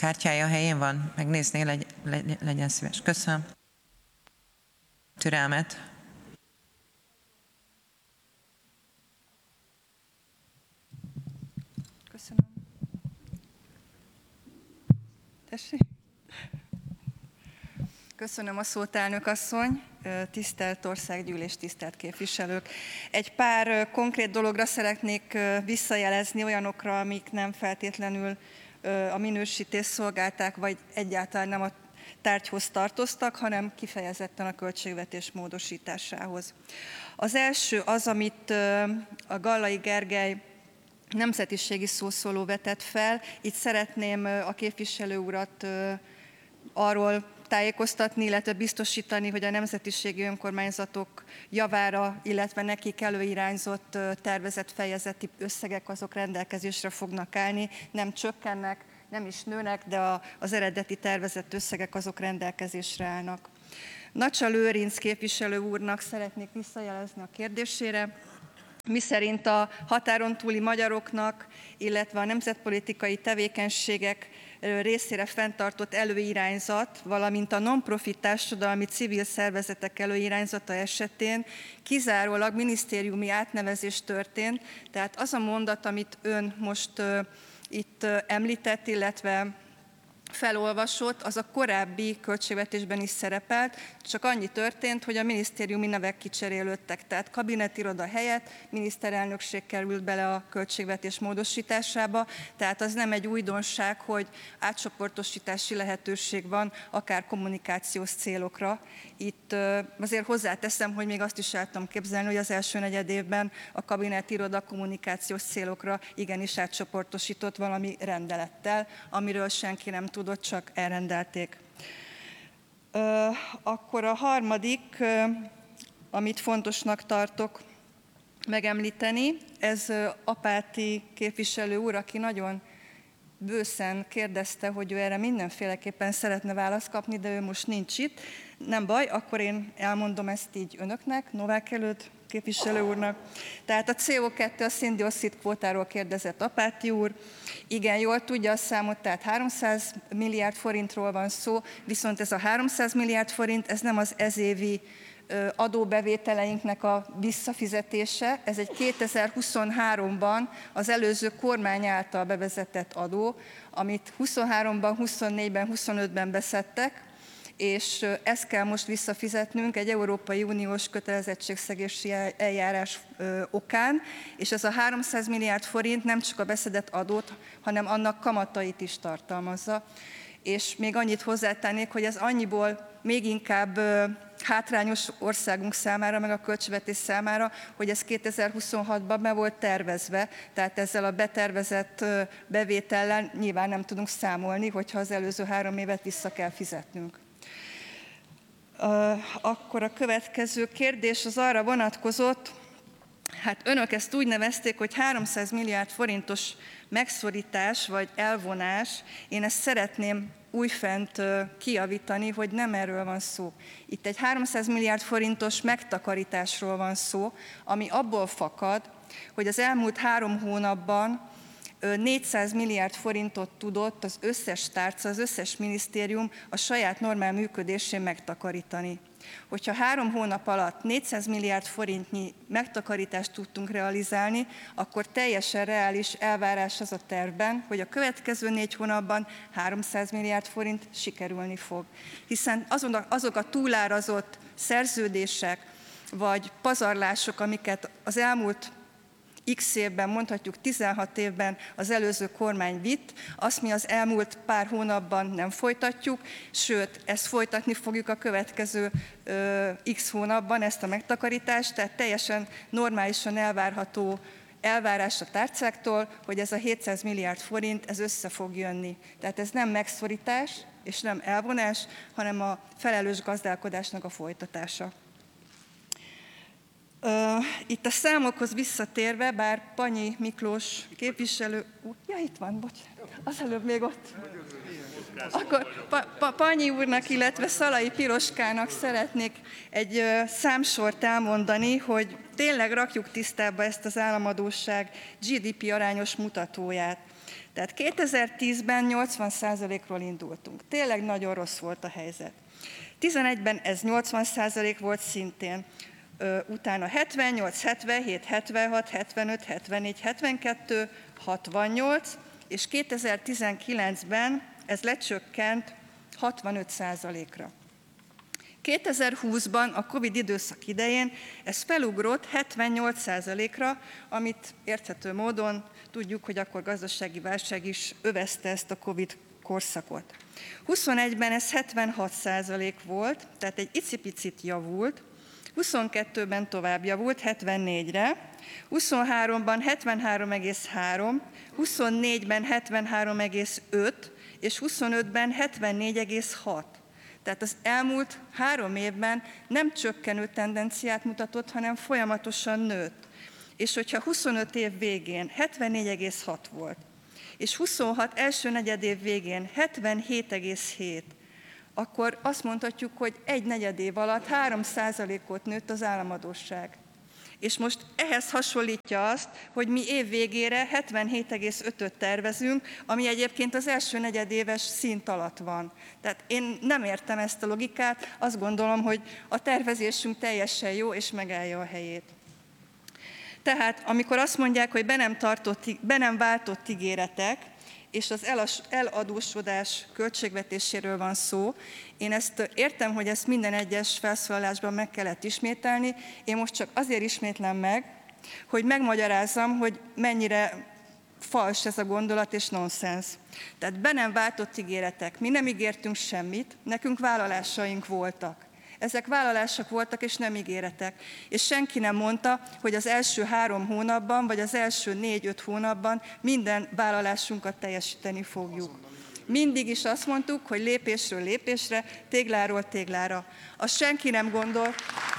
kártyája helyén van? Megnézné, legyen szíves. Köszönöm. Türelmet. Köszönöm. Tessék. Köszönöm a szót, elnök asszony, tisztelt országgyűlés, tisztelt képviselők. Egy pár konkrét dologra szeretnék visszajelezni, olyanokra, amik nem feltétlenül a minősítést szolgálták, vagy egyáltalán nem a tárgyhoz tartoztak, hanem kifejezetten a költségvetés módosításához. Az első az, amit a Gallai Gergely nemzetiségi szószóló vetett fel. Itt szeretném a képviselő urat arról tájékoztatni, illetve biztosítani, hogy a nemzetiségi önkormányzatok javára, illetve nekik előirányzott tervezett fejezeti összegek azok rendelkezésre fognak állni, nem csökkennek, nem is nőnek, de az eredeti tervezett összegek azok rendelkezésre állnak. Nacsa Lőrinc képviselő úrnak szeretnék visszajelezni a kérdésére, miszerint a határon túli magyaroknak, illetve a nemzetpolitikai tevékenységek részére fenntartott előirányzat, valamint a non-profit társadalmi civil szervezetek előirányzata esetén kizárólag minisztériumi átnevezés történt, tehát az a mondat, amit ön most itt említett, illetve felolvasott, az a korábbi költségvetésben is szerepelt, csak annyi történt, hogy a minisztériumi nevek kicserélődtek, tehát kabinetiroda helyett miniszterelnökség került bele a költségvetés módosításába, tehát az nem egy újdonság, hogy átcsoportosítási lehetőség van, akár kommunikációs célokra. Itt azért hozzáteszem, hogy még azt is el tudom képzelni, hogy az első negyedévben a kabinetiroda kommunikációs célokra igenis átcsoportosított valami rendelettel, amiről senki nem tudott, csak elrendelték. Akkor a harmadik, amit fontosnak tartok megemlíteni, ez Apáti képviselő úr, aki nagyon bőszen kérdezte, hogy ő erre mindenféleképpen szeretne választ kapni, de ő most nincs itt. Nem baj, akkor én elmondom ezt így önöknek, Novák Előd képviselő úrnak. Tehát a CO2, a szén-dioxid kvótáról kérdezett Apáti úr. Igen, jól tudja a számot, tehát 300 milliárd forintról van szó, viszont ez a 300 milliárd forint, ez nem az ezévi adóbevételeinknek a visszafizetése, ez egy 2023-ban az előző kormány által bevezetett adó, amit 23-ban, 24-ben, 25-ben beszedtek, és ezt kell most visszafizetnünk egy Európai Uniós kötelezettségszegési eljárás okán, és ez a 300 milliárd forint nem csak a beszedett adót, hanem annak kamatait is tartalmazza. És még annyit hozzátennék, hogy ez annyiból még inkább hátrányos országunk számára, meg a költségvetés számára, hogy ez 2026-ban be volt tervezve, tehát ezzel a betervezett bevétellel nyilván nem tudunk számolni, hogyha az előző 3 évet vissza kell fizetnünk. Akkor a következő kérdés az arra vonatkozott, hát önök ezt úgy nevezték, hogy 300 milliárd forintos megszorítás vagy elvonás. Én ezt szeretném újfent kijavítani, hogy nem erről van szó. Itt egy 300 milliárd forintos megtakarításról van szó, ami abból fakad, hogy az elmúlt 3 hónapban 400 milliárd forintot tudott az összes tárca, az összes minisztérium a saját normál működésén megtakarítani. Hogyha 3 hónap alatt 400 milliárd forintnyi megtakarítást tudtunk realizálni, akkor teljesen reális elvárás az a tervben, hogy a következő 4 hónapban 300 milliárd forint sikerülni fog. Hiszen azok a túlárazott szerződések vagy pazarlások, amiket az elmúlt X évben, mondhatjuk 16 évben az előző kormány vitt, azt mi az elmúlt pár hónapban nem folytatjuk, sőt, ezt folytatni fogjuk a következő X hónapban, ezt a megtakarítást, tehát teljesen normálisan elvárható elvárás a tárcáktól, hogy ez a 700 milliárd forint, ez össze fog jönni. Tehát ez nem megszorítás és nem elvonás, hanem a felelős gazdálkodásnak a folytatása. Itt a számokhoz visszatérve, bár Panyi Miklós képviselő... Ja, itt van, bocsánat, az előbb még ott. Akkor Panyi úrnak, illetve Szalai Piroskának szeretnék egy számsort elmondani, hogy tényleg rakjuk tisztába ezt az államadósság GDP arányos mutatóját. Tehát 2010-ben 80%-ról indultunk. Tényleg nagyon rossz volt a helyzet. 11-ben ez 80% volt szintén. Utána 78, 77, 76, 75, 74, 72, 68, és 2019-ben ez lecsökkent 65%-ra. 2020-ban a Covid időszak idején ez felugrott 78%-ra, amit érthető módon tudjuk, hogy akkor gazdasági válság is övezte ezt a Covid korszakot. 21-ben ez 76% volt, tehát egy icipicit javult, 22-ben tovább javult 74-re, 23-ban 73,3, 24-ben 73,5, és 25-ben 74,6. Tehát az elmúlt 3 évben nem csökkenő tendenciát mutatott, hanem folyamatosan nőtt. És hogyha 25 év végén 74,6 volt, és 26 első negyedév végén 77,7, akkor azt mondhatjuk, hogy egy negyedév alatt 3%-ot nőtt az államadósság. És most ehhez hasonlítja azt, hogy mi év végére 77,5-öt tervezünk, ami egyébként az első negyedéves szint alatt van. Tehát én nem értem ezt a logikát, azt gondolom, hogy a tervezésünk teljesen jó, és megállja a helyét. Tehát amikor azt mondják, hogy be nem váltott ígéretek, és az eladósodás költségvetéséről van szó. Én ezt értem, hogy ezt minden egyes felszólalásban meg kellett ismételni. Én most csak azért ismétlem meg, hogy megmagyarázzam, hogy mennyire fals ez a gondolat és nonsens. Tehát be nem váltott ígéretek. Mi nem ígértünk semmit, nekünk vállalásaink voltak. Ezek vállalások voltak, és nem ígéretek. És senki nem mondta, hogy az első 3 hónapban, vagy az első 4-5 hónapban minden vállalásunkat teljesíteni fogjuk. Mindig is azt mondtuk, hogy lépésről lépésre, tégláról téglára. Azt senki nem gondol.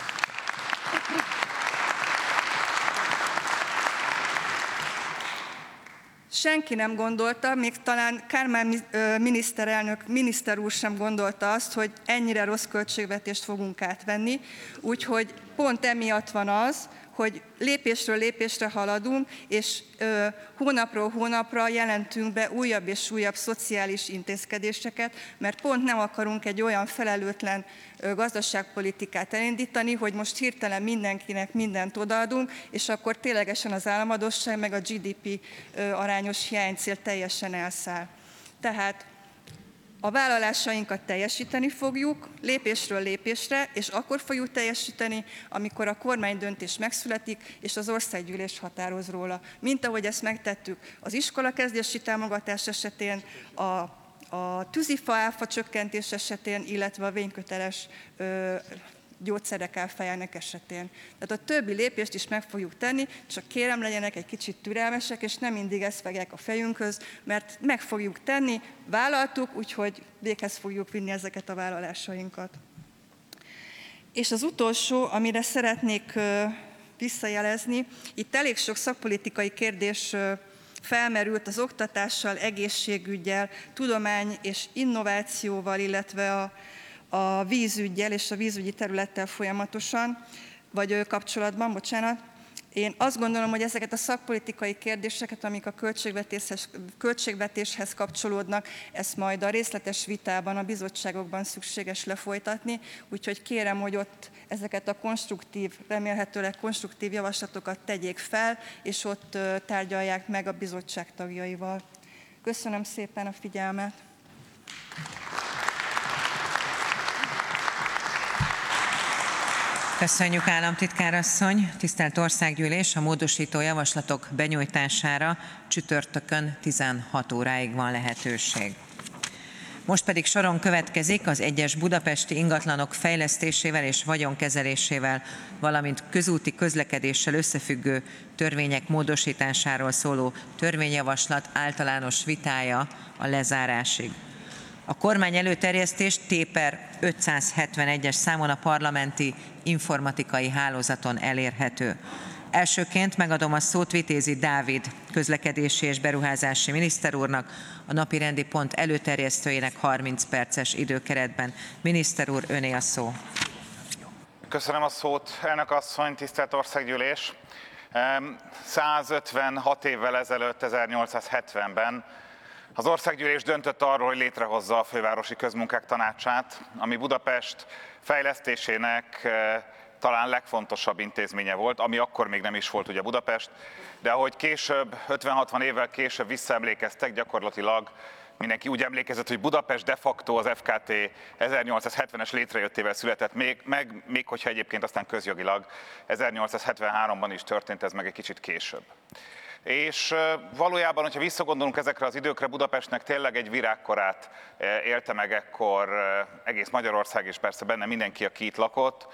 Senki nem gondolta, még talán Kármán miniszter úr sem gondolta azt, hogy ennyire rossz költségvetést fogunk átvenni, úgyhogy pont emiatt van az, hogy lépésről lépésre haladunk, és hónapról hónapra jelentünk be újabb és újabb szociális intézkedéseket, mert pont nem akarunk egy olyan felelőtlen gazdaságpolitikát elindítani, hogy most hirtelen mindenkinek mindent odaadunk, és akkor ténylegesen az államadósság meg a GDP arányos hiánycél teljesen elszáll. Tehát a vállalásainkat teljesíteni fogjuk, lépésről lépésre, és akkor fogjuk teljesíteni, amikor a kormánydöntés megszületik, és az országgyűlés határoz róla. Mint ahogy ezt megtettük az iskolakezdési támogatás esetén, a tűzifa áfa csökkentés esetén, illetve a vényköteles gyógyszerek áfájának esetén. Tehát a többi lépést is meg fogjuk tenni, csak kérem, legyenek egy kicsit türelmesek, és nem mindig ezt vágják a fejünkhöz, mert meg fogjuk tenni, vállaltuk, úgyhogy véghez fogjuk vinni ezeket a vállalásainkat. És az utolsó, amire szeretnék visszajelezni, itt elég sok szakpolitikai kérdés felmerült az oktatással, egészségüggyel, tudomány és innovációval, illetve a vízüggyel és a vízügyi területtel folyamatosan, vagy kapcsolatban, bocsánat. Én azt gondolom, hogy ezeket a szakpolitikai kérdéseket, amik a költségvetéshez kapcsolódnak, ezt majd a részletes vitában, a bizottságokban szükséges lefolytatni, úgyhogy kérem, hogy ott ezeket a konstruktív, remélhetőleg konstruktív javaslatokat tegyék fel, és ott tárgyalják meg a bizottság tagjaival. Köszönöm szépen a figyelmet! Köszönjük, államtitkár asszony! Tisztelt Országgyűlés, a módosító javaslatok benyújtására csütörtökön 16 óráig van lehetőség. Most pedig soron következik az egyes budapesti ingatlanok fejlesztésével és vagyonkezelésével, valamint közúti közlekedéssel összefüggő törvények módosításáról szóló törvényjavaslat általános vitája a lezárásig. A kormány előterjesztés T/571-es számon a parlamenti informatikai hálózaton elérhető. Elsőként megadom a szót Vitézi Dávid közlekedési és beruházási miniszter úrnak, a napirendi pont előterjesztőjének 30 perces időkeretben. Miniszter úr, öné a szó. Köszönöm a szót, elnök asszony, tisztelt Országgyűlés! 156 évvel ezelőtt, 1870-ben Az országgyűlés döntött arról, hogy létrehozza a Fővárosi Közmunkák Tanácsát, ami Budapest fejlesztésének talán legfontosabb intézménye volt, ami akkor még nem is volt ugye Budapest, de ahogy később, 50-60 évvel később visszaemlékeztek, gyakorlatilag mindenki úgy emlékezett, hogy Budapest de facto az FKT 1870-es létrejöttével született még hogyha egyébként aztán közjogilag 1873-ban is történt ez meg egy kicsit később. És valójában, hogyha visszagondolunk ezekre az időkre, Budapestnek tényleg egy virágkorát élte meg ekkor egész Magyarország, és persze benne mindenki, aki itt lakott.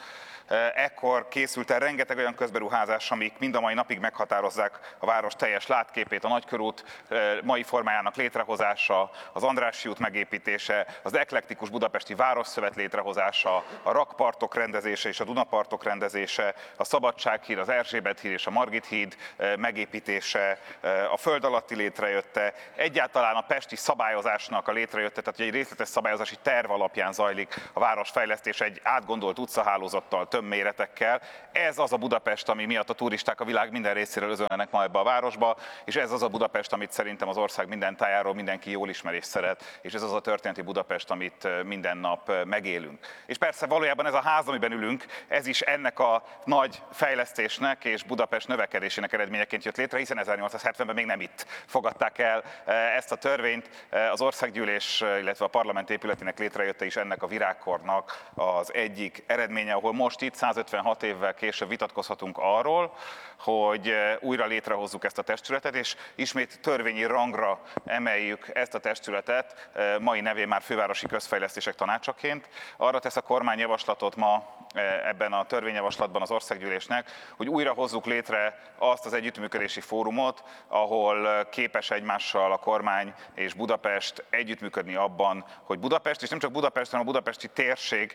Ekkor készült el rengeteg olyan közberuházás, amik mind a mai napig meghatározzák a város teljes látképét, a Nagykörút mai formájának létrehozása, az Andrássy út megépítése, az eklektikus budapesti városszövet létrehozása, a rakpartok rendezése és a Dunapartok rendezése, a Szabadsághíd, az Erzsébet híd és a Margit híd megépítése, a föld alatti létrejötte, egyáltalán a pesti szabályozásnak a létrejötte, tehát egy részletes szabályozási terv alapján zajlik a városfejlesztés egy átgondolt utcahálózattal, méretekkel. Ez az a Budapest, ami miatt a turisták a világ minden részéről özönlenek ma ebbe a városba, és ez az a Budapest, amit szerintem az ország minden tájáról mindenki jól ismer és szeret, és ez az a történeti Budapest, amit minden nap megélünk. És persze valójában ez a ház, amiben ülünk, ez is ennek a nagy fejlesztésnek és Budapest növekedésének eredményeként jött létre, hiszen 1870-ben még nem itt fogadták el ezt a törvényt. Az országgyűlés, illetve a parlament épületének létrejötte is ennek a virágkornak az egyik eredménye, ahol most itt 156 évvel később vitatkozhatunk arról, hogy újra létrehozzuk ezt a testületet, és ismét törvényi rangra emeljük ezt a testületet, mai nevén már Fővárosi Közfejlesztések Tanácsaként. Arra tesz a kormány javaslatot ma ebben a törvényjavaslatban az országgyűlésnek, hogy újra hozzuk létre azt az együttműködési fórumot, ahol képes egymással a kormány és Budapest együttműködni abban, hogy Budapest, és nem csak Budapest, hanem a budapesti térség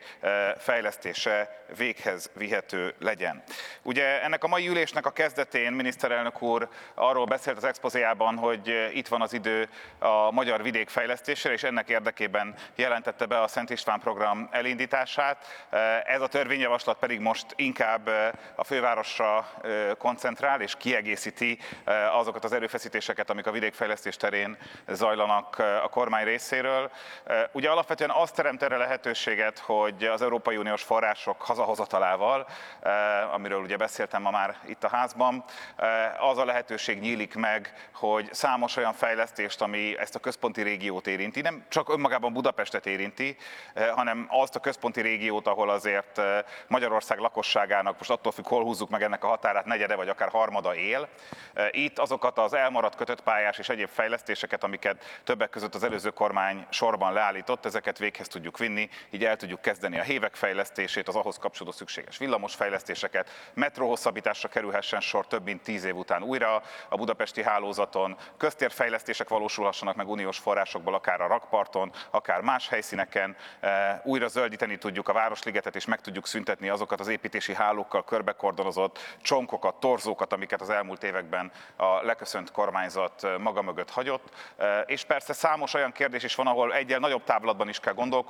fejlesztése véghez vihető legyen. Ugye ennek a mai ülésnek a kezdetén miniszterelnök úr arról beszélt az expozéjában, hogy itt van az idő a magyar vidék fejlesztésére, és ennek érdekében jelentette be a Szent István program elindítását. Ez a törvényjavaslat pedig most inkább a fővárosra koncentrál és kiegészíti azokat az erőfeszítéseket, amik a vidékfejlesztés terén zajlanak a kormány részéről. Ugye alapvetően azt teremt erre lehetőséget, hogy az Európai Uniós források hazahozatalával, amiről ugye beszéltem ma már itt a házban, az a lehetőség nyílik meg, hogy számos olyan fejlesztést, ami ezt a központi régiót érinti, nem csak önmagában Budapestet érinti, hanem azt a központi régiót, ahol azért Magyarország lakosságának, most attól függ, hol húzzuk meg ennek a határát, negyede vagy akár harmada él. Itt azokat az elmaradt kötött pályás és egyéb fejlesztéseket, amiket többek között az előző kormány sorban leállított, ezeket véghez tudjuk vinni, így el tudjuk kezdeni a hévek fejlesztését, az ahhoz kapcsolódó szükséges villamosfejlesztéseket, metróhosszabbításra kerülhessen sor több mint 10 év után újra a budapesti hálózaton, köztérfejlesztések valósulhassanak meg uniós forrásokból, akár a rakparton, akár más helyszíneken, újra zöldíteni tudjuk a Városligetet, és meg tudjuk szüntetni azokat az építési hálókkal körbekordonozott csonkokat, torzókat, amiket az elmúlt években a leköszönt kormányzat maga mögött hagyott. És persze számos olyan kérdés is van, ahol egyel nagyobb távlatban is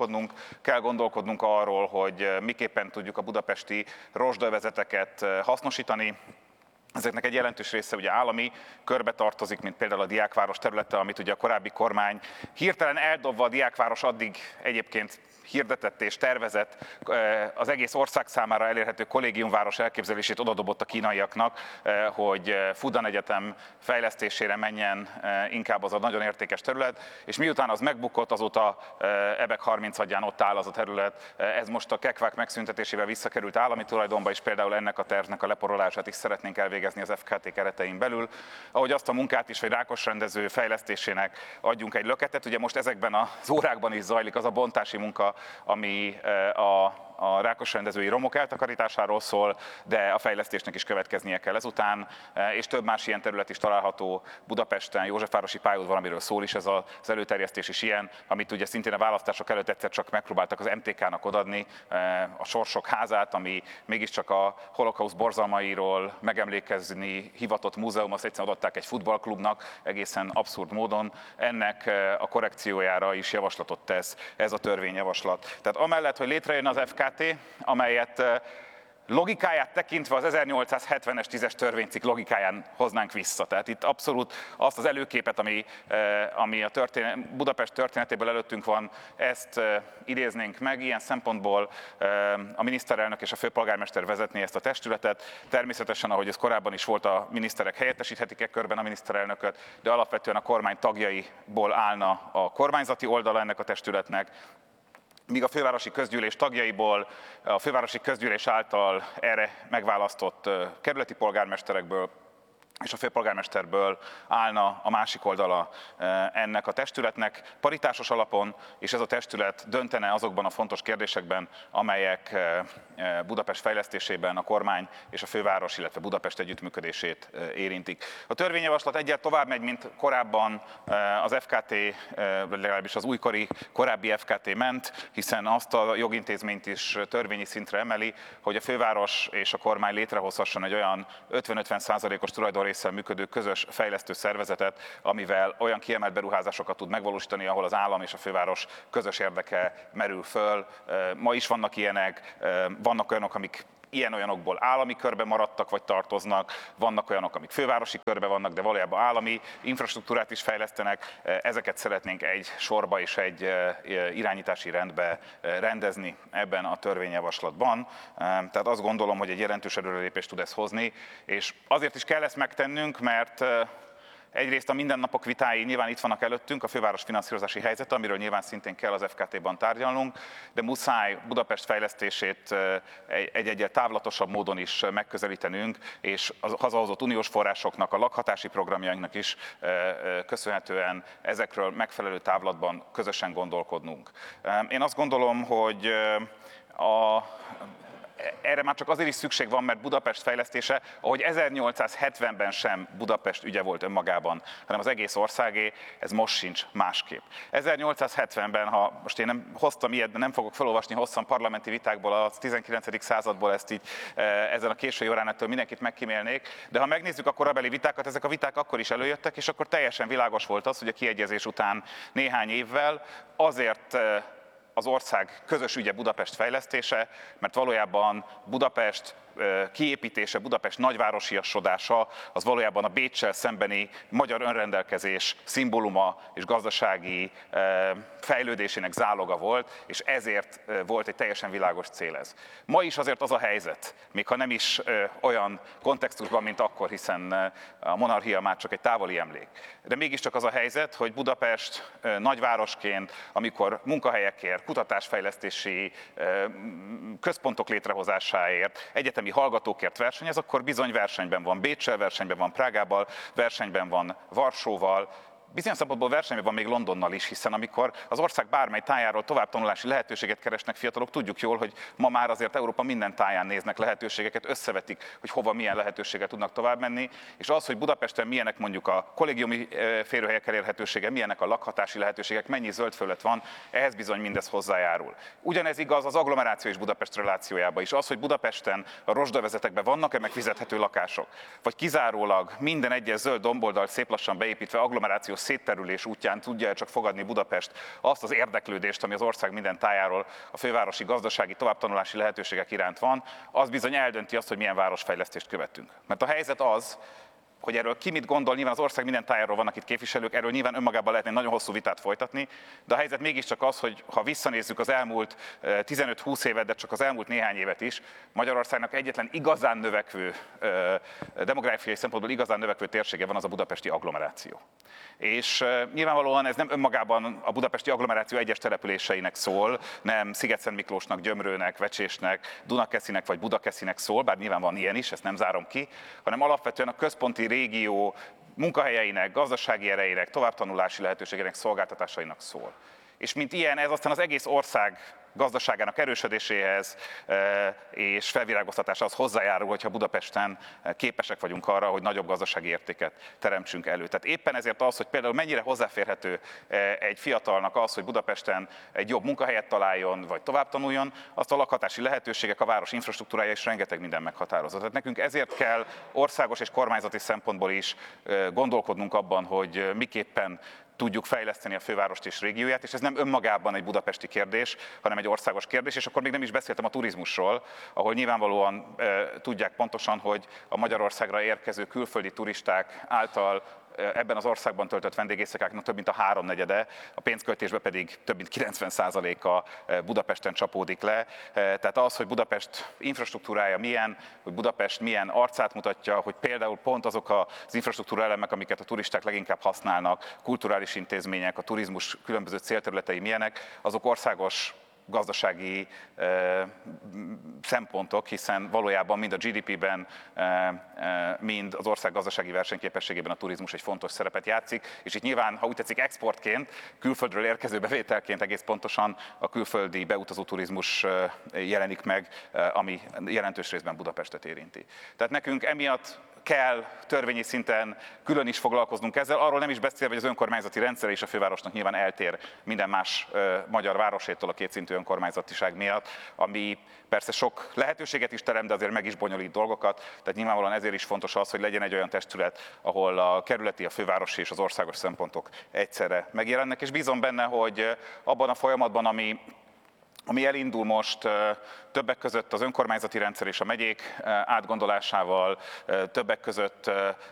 kell gondolkodnunk arról, hogy miképpen tudjuk a budapesti rozsdaövezeteket hasznosítani. Ezeknek egy jelentős része ugye állami körbe tartozik, mint például a Diákváros területe, amit ugye a korábbi kormány hirtelen eldobva a Diákváros addig egyébként hirdetett és tervezett az egész ország számára elérhető kollégiumváros elképzelését odadobott a kínaiaknak, hogy Fudan Egyetem fejlesztésére menjen inkább az a nagyon értékes terület, és miután az megbukott, azóta Ebek 30-adján ott áll az a terület, ez most a kekvák megszüntetésével visszakerült állami tulajdonba, és például ennek a tervnek a leporolását is szeretnénk elvégezni az FKT keretein belül, ahogy azt a munkát is, hogy Rákosrendező fejlesztésének adjunk egy löketet. Ugye most ezekben az órákban is zajlik az a bontási munka, ami a Rákosrendezői romok eltakarításáról szól, de a fejlesztésnek is következnie kell ezután, és több más ilyen terület is található Budapesten, Józsefvárosi pályaudvar, amiről szól is ez az előterjesztés is ilyen, amit ugye szintén a választások előtt egyszer csak megpróbáltak az MTK-nak odadni, a Sorsok házát, ami mégiscsak a holokauszt borzalmairól megemlékezni hivatott múzeum, azt egyszerűen adották egy futballklubnak, egészen abszurd módon. Ennek a korrekciójára is javaslatot tesz ez a törvényjavaslat. Tehát amellett, hogy létrejön az FKT, amelyet logikáját tekintve az 1870-es 10-es törvénycikk logikáján hoznánk vissza. Tehát itt abszolút azt az előképet, ami a Budapest történetéből előttünk van, ezt idéznénk meg. Ilyen szempontból a miniszterelnök és a főpolgármester vezetné ezt a testületet. Természetesen, ahogy ez korábban is volt, a miniszterek helyettesíthetik körben a miniszterelnököt, de alapvetően a kormány tagjaiból állna a kormányzati oldala ennek a testületnek, míg a fővárosi közgyűlés tagjaiból, a fővárosi közgyűlés által erre megválasztott kerületi polgármesterekből és a főpolgármesterből állna a másik oldala ennek a testületnek paritásos alapon, és ez a testület döntene azokban a fontos kérdésekben, amelyek Budapest fejlesztésében a kormány és a főváros, illetve Budapest együttműködését érintik. A törvényjavaslat egyel tovább megy, mint korábban az FKT, vagy legalábbis az újkori korábbi FKT ment, hiszen azt a jogintézményt is törvényi szintre emeli, hogy a főváros és a kormány létrehozhasson egy olyan 50-50%-os tulajdonrésszel működő közös fejlesztő szervezetet, amivel olyan kiemelt beruházásokat tud megvalósítani, ahol az állam és a főváros közös érdeke merül föl. Ma is vannak ilyenek, vannak olyanok, amik ilyen-olyanokból állami körbe maradtak vagy tartoznak, vannak olyanok, amik fővárosi körbe vannak, de valójában állami infrastruktúrát is fejlesztenek. Ezeket szeretnénk egy sorba és egy irányítási rendbe rendezni ebben a törvényjavaslatban. Tehát azt gondolom, hogy egy jelentős előrelépést tud ez hozni, és azért is kell ezt megtennünk, mert egyrészt a mindennapok vitái nyilván itt vannak előttünk, a főváros finanszírozási helyzet, amiről nyilván szintén kell az FKT-ban tárgyalnunk, de muszáj Budapest fejlesztését egy távlatosabb módon is megközelítenünk, és a hazahozott uniós forrásoknak, a lakhatási programjainknak is köszönhetően ezekről megfelelő távlatban közösen gondolkodnunk. Én azt gondolom, hogy erre már csak azért is szükség van, mert Budapest fejlesztése, ahogy 1870-ben sem Budapest ügye volt önmagában, hanem az egész országé, ez most sincs másképp. 1870-ben, ha most én nem hoztam ilyet, de nem fogok felolvasni hosszan parlamenti vitákból, a 19. századból ezt így ezen a késői órán ettől mindenkit megkímélnék, de ha megnézzük a korabeli vitákat, ezek a viták akkor is előjöttek, és akkor teljesen világos volt az, hogy a kiegyezés után néhány évvel azért az ország közös ügye Budapest fejlesztése, mert valójában Budapest kiépítése, Budapest nagyvárosiasodása, az valójában a Béccsel szembeni magyar önrendelkezés szimbóluma és gazdasági fejlődésének záloga volt, és ezért volt egy teljesen világos cél ez. Ma is azért az a helyzet, még ha nem is olyan kontextusban, mint akkor, hiszen a monarchia már csak egy távoli emlék, de mégiscsak az a helyzet, hogy Budapest nagyvárosként, amikor munkahelyekért, kutatásfejlesztési központok létrehozásáért, egyetemi hallgatókért versenyez, akkor bizony versenyben van Béccsel, versenyben van Prágával, versenyben van Varsóval, bizonyos szempontból versenyben van még Londonnal is, hiszen amikor az ország bármely tájáról továbbtanulási lehetőséget keresnek fiatalok, tudjuk jól, hogy ma már azért Európa minden táján néznek lehetőségeket, összevetik, hogy hova milyen lehetőséget tudnak tovább menni, és az, hogy Budapesten milyenek mondjuk a kollégiumi férőhelyek elérhetősége, milyenek a lakhatási lehetőségek, mennyi zöldfelület van, ehhez bizony mindez hozzájárul. Ugyanez igaz az agglomeráció és Budapest relációjában is. Az, hogy Budapesten a rozsdavezetekben vannak-e megfizethető lakások, vagy kizárólag minden egyes zöld domboldalt szép lassan beépítve agglomerációs szétterülés útján tudja csak fogadni Budapest azt az érdeklődést, ami az ország minden tájáról a fővárosi gazdasági továbbtanulási lehetőségek iránt van, az bizony eldönti azt, hogy milyen városfejlesztést követünk. Mert a helyzet az, hogy erről ki mit gondol, nyilván az ország minden tájáról vannak itt képviselők, erről nyilván önmagában lehetne nagyon hosszú vitát folytatni, de a helyzet mégiscsak az, hogy ha visszanézzük az elmúlt 15-20 évet, de csak az elmúlt néhány évet is, Magyarországnak egyetlen igazán növekvő, demográfiai szempontból igazán növekvő térsége van, az a budapesti agglomeráció. És nyilvánvalóan ez nem önmagában a budapesti agglomeráció egyes településeinek szól, nem Szigetszent Miklósnak, Gyömrőnek, Vecsésnek, Dunakeszinek vagy Budakeszinek szól, bár nyilván van ilyen is, ezt nem zárom ki, hanem alapvetően a központi régió munkahelyeinek, gazdasági erejének, továbbtanulási lehetőségének, szolgáltatásainak szól. És mint ilyen, ez aztán az egész ország gazdaságának erősödéséhez és felvirágoztatásához hozzájárul, hogyha Budapesten képesek vagyunk arra, hogy nagyobb gazdasági értéket teremtsünk elő. Tehát éppen ezért az, hogy például mennyire hozzáférhető egy fiatalnak az, hogy Budapesten egy jobb munkahelyet találjon, vagy tovább tanuljon, azt a lakhatási lehetőségek, a város infrastruktúrája is rengeteg minden meghatározza. Tehát nekünk ezért kell országos és kormányzati szempontból is gondolkodnunk abban, hogy miképpen tudjuk fejleszteni a fővárost és régióját, és ez nem önmagában egy budapesti kérdés, hanem egy országos kérdés, és akkor még nem is beszéltem a turizmusról, ahol nyilvánvalóan tudják pontosan, hogy a Magyarországra érkező külföldi turisták által ebben az országban töltött vendégészakáknak több mint a 3/4, a pénzköltésbe pedig több mint 90%-a Budapesten csapódik le. Tehát az, hogy Budapest infrastruktúrája milyen, hogy Budapest milyen arcát mutatja, hogy például pont azok az infrastruktúra elemek, amiket a turisták leginkább használnak, kulturális intézmények, a turizmus különböző célterületei milyenek, azok országos gazdasági szempontok, hiszen valójában mind a GDP-ben, mind az ország gazdasági versenyképességében a turizmus egy fontos szerepet játszik, és itt nyilván, ha úgy tetszik, exportként, külföldről érkező bevételként egész pontosan a külföldi beutazó turizmus jelenik meg, ami jelentős részben Budapestet érinti. Tehát nekünk emiatt kell törvényi szinten külön is foglalkoznunk ezzel, arról nem is beszélve, hogy az önkormányzati rendszer és a fővárosnak nyilván eltér minden más magyar városétól a kétszintű önkormányzatiság miatt, ami persze sok lehetőséget is teremt, de azért meg is bonyolít dolgokat, tehát nyilvánvalóan ezért is fontos az, hogy legyen egy olyan testület, ahol a kerületi, a fővárosi és az országos szempontok egyszerre megjelennek, és bízom benne, hogy abban a folyamatban, ami elindul most többek között az önkormányzati rendszer és a megyék átgondolásával, többek között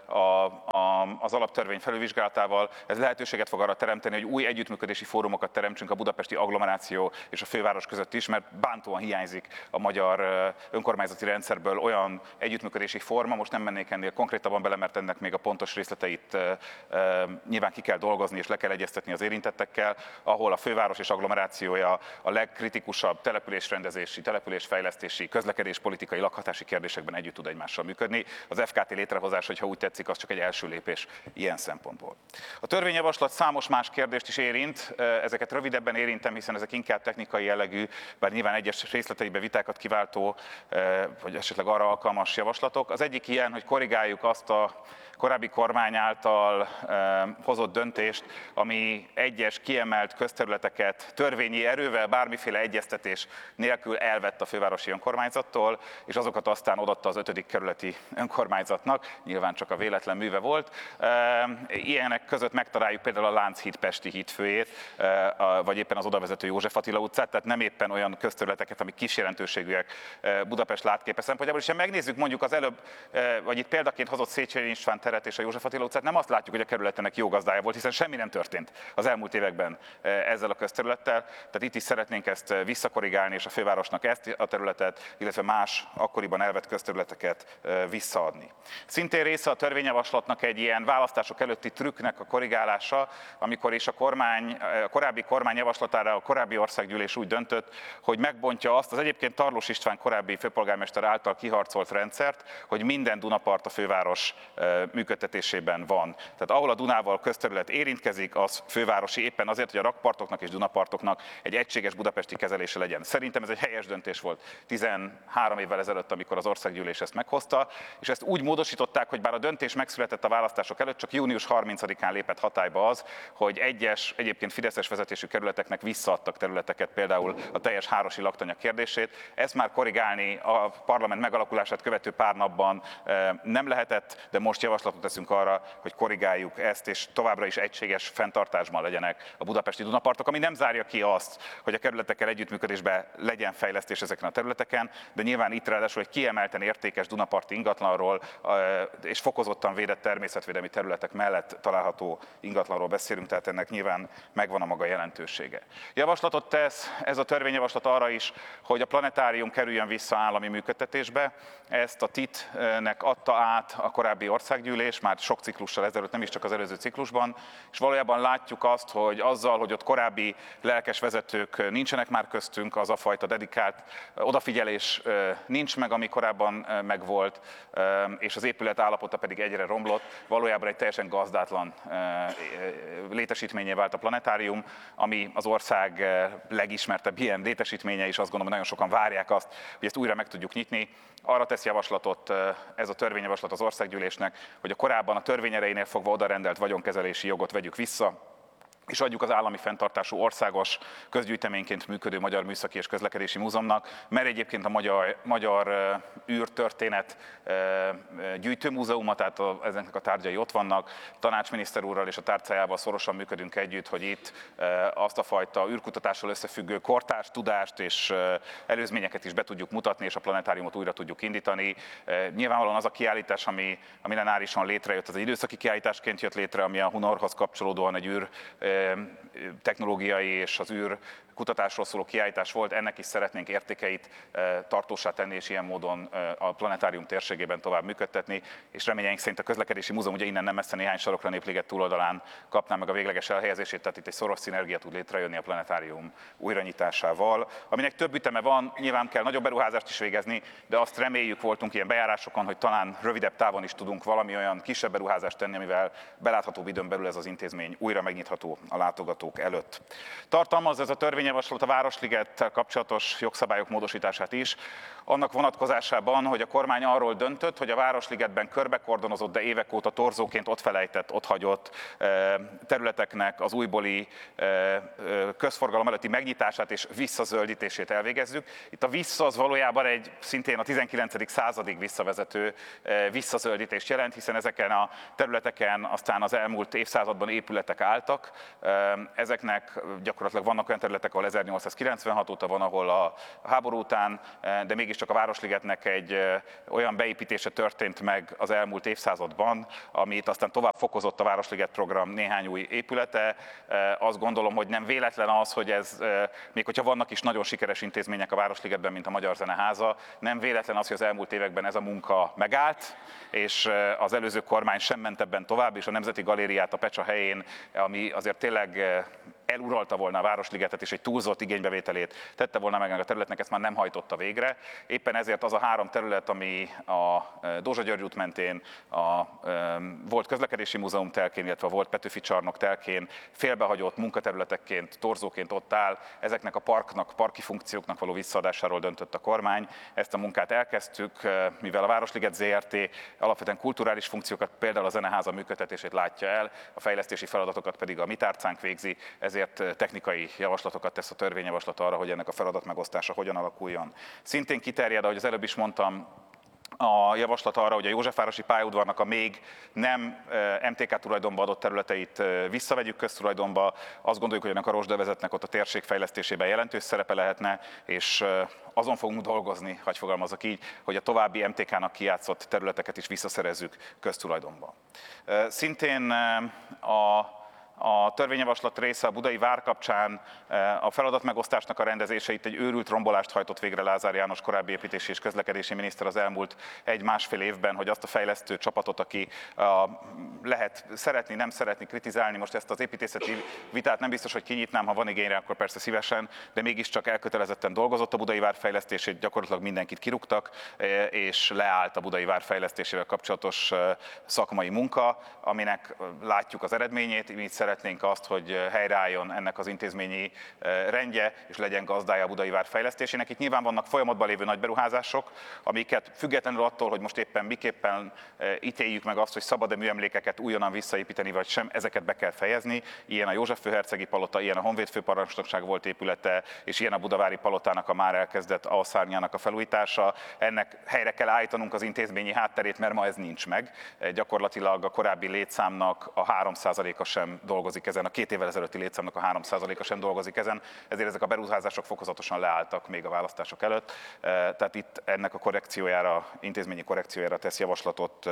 az alaptörvény felülvizsgálatával, ez lehetőséget fog arra teremteni, hogy új együttműködési fórumokat teremtsünk a budapesti agglomeráció és a főváros között is, mert bántóan hiányzik a magyar önkormányzati rendszerből olyan együttműködési forma, most nem mennék ennél konkrétabban bele, mert ennek még a pontos részleteit nyilván ki kell dolgozni és le kell egyeztetni az érintettekkel, ahol a főváros és agglomerációja a legkritikusabb településrendezési, településfejlesztési, közlekedéspolitikai, lakhatási kérdésekben együtt tud egymással működni. Az FKT létrehozás, hogyha úgy tetszik, az csak egy első lépés ilyen szempontból. A törvényjavaslat számos más kérdést is érint, ezeket rövidebben érintem, hiszen ezek inkább technikai jellegű, bár nyilván egyes részleteibe vitákat kiváltó, vagy esetleg arra alkalmas javaslatok. Az egyik ilyen, hogy korrigáljuk azt a korábbi kormány által hozott döntést, ami egyes kiemelt közterületeket törvényi erővel, bármiféle egyeztetés nélkül elvett a fővárosi önkormányzattól, és azokat aztán odaadta az 5. kerületi önkormányzatnak, nyilván csak a véletlen műve volt. Ilyenek között megtaláljuk például a Lánchíd pesti hídfőjét, vagy éppen az odavezető József Attila utcát, tehát nem éppen olyan közterületeket, amik kis jelentőségűek Budapest látképe szempontjából. És ha megnézzük mondjuk az előbb, vagy itt példaként hozott Széchenyi István teret és a József Attila utcát, nem azt látjuk, hogy a kerületnek jó gazdája volt, hiszen semmi nem történt az elmúlt években ezzel a közterülettel. Tehát itt is szeretnénk ezt visszakorrigálni, és a fővárosnak ezt a területet, illetve más akkoriban elvett közterületeket visszaadni. Szintén része a törvényjavaslatnak egy ilyen választások előtti trükknek a korrigálása, amikor is a korábbi kormány javaslatára a korábbi országgyűlés úgy döntött, hogy megbontja azt az egyébként Tarlós István korábbi főpolgármester által kiharcolt rendszert, hogy minden Dunapart a főváros működtetésében van. Tehát ahol a Dunával közterület érintkezik, az fővárosi, éppen azért, hogy a rakpartoknak és Dunapartoknak egy egységes budapesti kezelése legyen. Szerintem ez egy helyes döntés volt 13 évvel ezelőtt, amikor az országgyűlés ezt meghozta, és ezt úgy módosították, hogy bár a döntés megszületett a választások előtt, csak június 30-án lépett hatályba az, hogy egyes egyébként fideszes vezetésű kerületeknek visszaadtak területeket, például a teljes Hárosi laktanya kérdését. Ezt már korrigálni a parlament megalakulását követő pár napban nem lehetett, de most javaslatot teszünk arra, hogy korrigáljuk ezt, és továbbra is egységes fenntartásban legyenek a budapesti Dunapartok, ami nem zárja ki azt, hogy a kerületekkel együttműködésben legyen fejlesztés ezeken a területeken, de nyilván itt ráadásul egy kiemelten értékes dunaparti ingatlanról és fokozottan védett természetvédelmi területek mellett található ingatlanról beszélünk, tehát ennek nyilván megvan a maga jelentősége. Javaslatot tesz ez a törvényjavaslat arra is, hogy a planetárium kerüljön vissza állami működtetésbe. Ezt a TIT-nek adta át a korábbi országgyűlés, már sok ciklussal ezelőtt, nem is csak az előző ciklusban, és valójában látjuk azt, hogy azzal, hogy ott korábbi lelkes vezetők nincsenek már köztünk, az a fajta dedikált odafigyelés nincs meg, ami korábban megvolt, és az épület állapota pedig egyre romlott, valójában egy teljesen gazdátlan létesítményé vált a planetárium, ami az ország legismertebb ilyen létesítménye is, azt gondolom, hogy nagyon sokan várják azt, hogy ezt újra meg tudjuk nyitni. Arra tesz javaslatot ez a törvényjavaslat az országgyűlésnek, hogy a korábban a törvény erejénél fogva odarendelt vagyonkezelési jogot vegyük vissza, és adjuk az állami fenntartású országos közgyűjteményként működő Magyar Műszaki és Közlekedési Múzeumnak, mert egyébként a magyar űrtörténet gyűjtőmúzeuma, tehát ezeknek a tárgyai ott vannak. Tanácsminiszter úrral és a tárcájával szorosan működünk együtt, hogy itt azt a fajta űrkutatással összefüggő kortárs tudást és előzményeket is be tudjuk mutatni, és a planetáriumot újra tudjuk indítani. Nyilvánvalóan az a kiállítás, ami millenárison létrejött, az egy időszaki kiállításként jött létre, ami a Hunorhoz kapcsolódóan egy űr technológiai és az űr kutatásról szóló kiállítás volt, ennek is szeretnénk értékeit tartósá tenni, és ilyen módon a planetárium térségében tovább működtetni, és reményeink szerint a Közlekedési Múzeum ugye innen nem messze néhány sarokra Népliget túloldalán kapná meg a végleges elhelyezését, tehát itt egy szoros szinergia tud létrejönni a planetárium újranyitásával, aminek több üteme van, nyilván kell nagyobb beruházást is végezni, de azt reméljük, voltunk ilyen bejárásokon, hogy talán rövidebb távon is tudunk valami olyan kisebb beruházást tenni, amivel beláthatóbb időn belül ez az intézmény újra megnyitható a látogatók előtt. Tartalmaz ez a törvényjavaslat a Városligettel kapcsolatos jogszabályok módosítását is, annak vonatkozásában, hogy a kormány arról döntött, hogy a Városligetben körbekordonozott, de évek óta torzóként ott felejtett, ott hagyott területeknek az újbóli közforgalom előtti megnyitását és visszazöldítését elvégezzük. Itt a vissza az valójában egy szintén a 19. századig visszavezető visszazöldítést jelent, hiszen ezeken a területeken aztán az elmúlt évszázadban épületek álltak. Ezeknek gyakorlatilag vannak olyan területek, ahol 1896 óta van, ahol a háború után, de mégiscsak a Városligetnek egy olyan beépítése történt meg az elmúlt évszázadban, amit aztán tovább fokozott a Városliget program néhány új épülete. Azt gondolom, hogy nem véletlen az, hogy ez, még hogyha vannak is nagyon sikeres intézmények a Városligetben, mint a Magyar Zeneháza, nem véletlen az, hogy az elmúlt években ez a munka megállt, és az előző kormány sem ment ebben tovább, és a Nemzeti Galériát a Pecsa helyén, ami azért tényleg eluralta volna a Városligetet és egy túlzott igénybevételét tette volna meg a területnek, ezt már nem hajtotta végre. Éppen ezért az a 3 terület, ami a Dózsa György út mentén, a volt Közlekedési Múzeum telkén, illetve a volt Petőfi csarnok telkén félbehagyott munkaterületekként, torzóként ott áll, ezeknek a parki funkcióknak való visszaadásáról döntött a kormány. Ezt a munkát elkezdtük, mivel a Városliget ZRT alapvetően kulturális funkciókat, például a Zeneháza működtetését látja el, a fejlesztési feladatokat pedig a mi tárcánk végzi, ezért technikai javaslatokat tesz a törvényjavaslat arra, hogy ennek a feladatmegosztása hogyan alakuljon. Szintén kiterjed, ahogy az előbb is mondtam, a javaslat arra, hogy a Józsefvárosi pályaudvarnak a még nem MTK tulajdonba adott területeit visszavegyük köztulajdonba. Azt gondoljuk, hogy ennek a rozsdavezetnek ott a térség fejlesztésében jelentős szerepe lehetne, és azon fogunk dolgozni, hagy fogalmazok így, hogy a további MTK-nak kijátszott területeket is visszaszerezzük köztulajdonba. Szintén a törvényjavaslat része a Budai Vár kapcsán a feladatmegosztásnak a rendezése, itt egy őrült rombolást hajtott végre Lázár János korábbi építési és közlekedési miniszter az elmúlt 1-1,5 évben, hogy azt a fejlesztő csapatot, aki lehet szeretni, nem szeretni, kritizálni, most ezt az építészeti vitát nem biztos, hogy kinyitnám, ha van igényre, akkor persze szívesen, de mégiscsak elkötelezetten dolgozott a Budai Vár fejlesztését, gyakorlatilag mindenkit kirúgtak, és leállt a Budai Vár fejlesztésével kapcsolatos szakmai munka, aminek látjuk az eredményét. Mi szeretnénk azt, hogy helyreálljon ennek az intézményi rendje, és legyen gazdája a Budai Vár fejlesztésének. Itt nyilván vannak folyamatban lévő nagy beruházások, amiket függetlenül attól, hogy most éppen miképpen ítéljük meg azt, hogy szabad-e műemlékeket újonnan visszaépíteni, vagy sem, ezeket be kell fejezni. Ilyen a József főhercegi palota, ilyen a Honvéd főparancsnokság volt épülete, és ilyen a Budavári palotának a már elkezdett alszárnyának a felújítása. Ennek helyre kell állítanunk az intézményi hátterét, mert ma ez nincs meg. Gyakorlatilag a korábbi létszámnak a 3%-a sem dolgozik ezen, a 2 évvel ezelőtti létszámnak a 3%-a sem dolgozik ezen, ezért ezek a beruházások fokozatosan leálltak még a választások előtt. Tehát itt ennek a korrekciójára, intézményi korrekciójára tesz javaslatot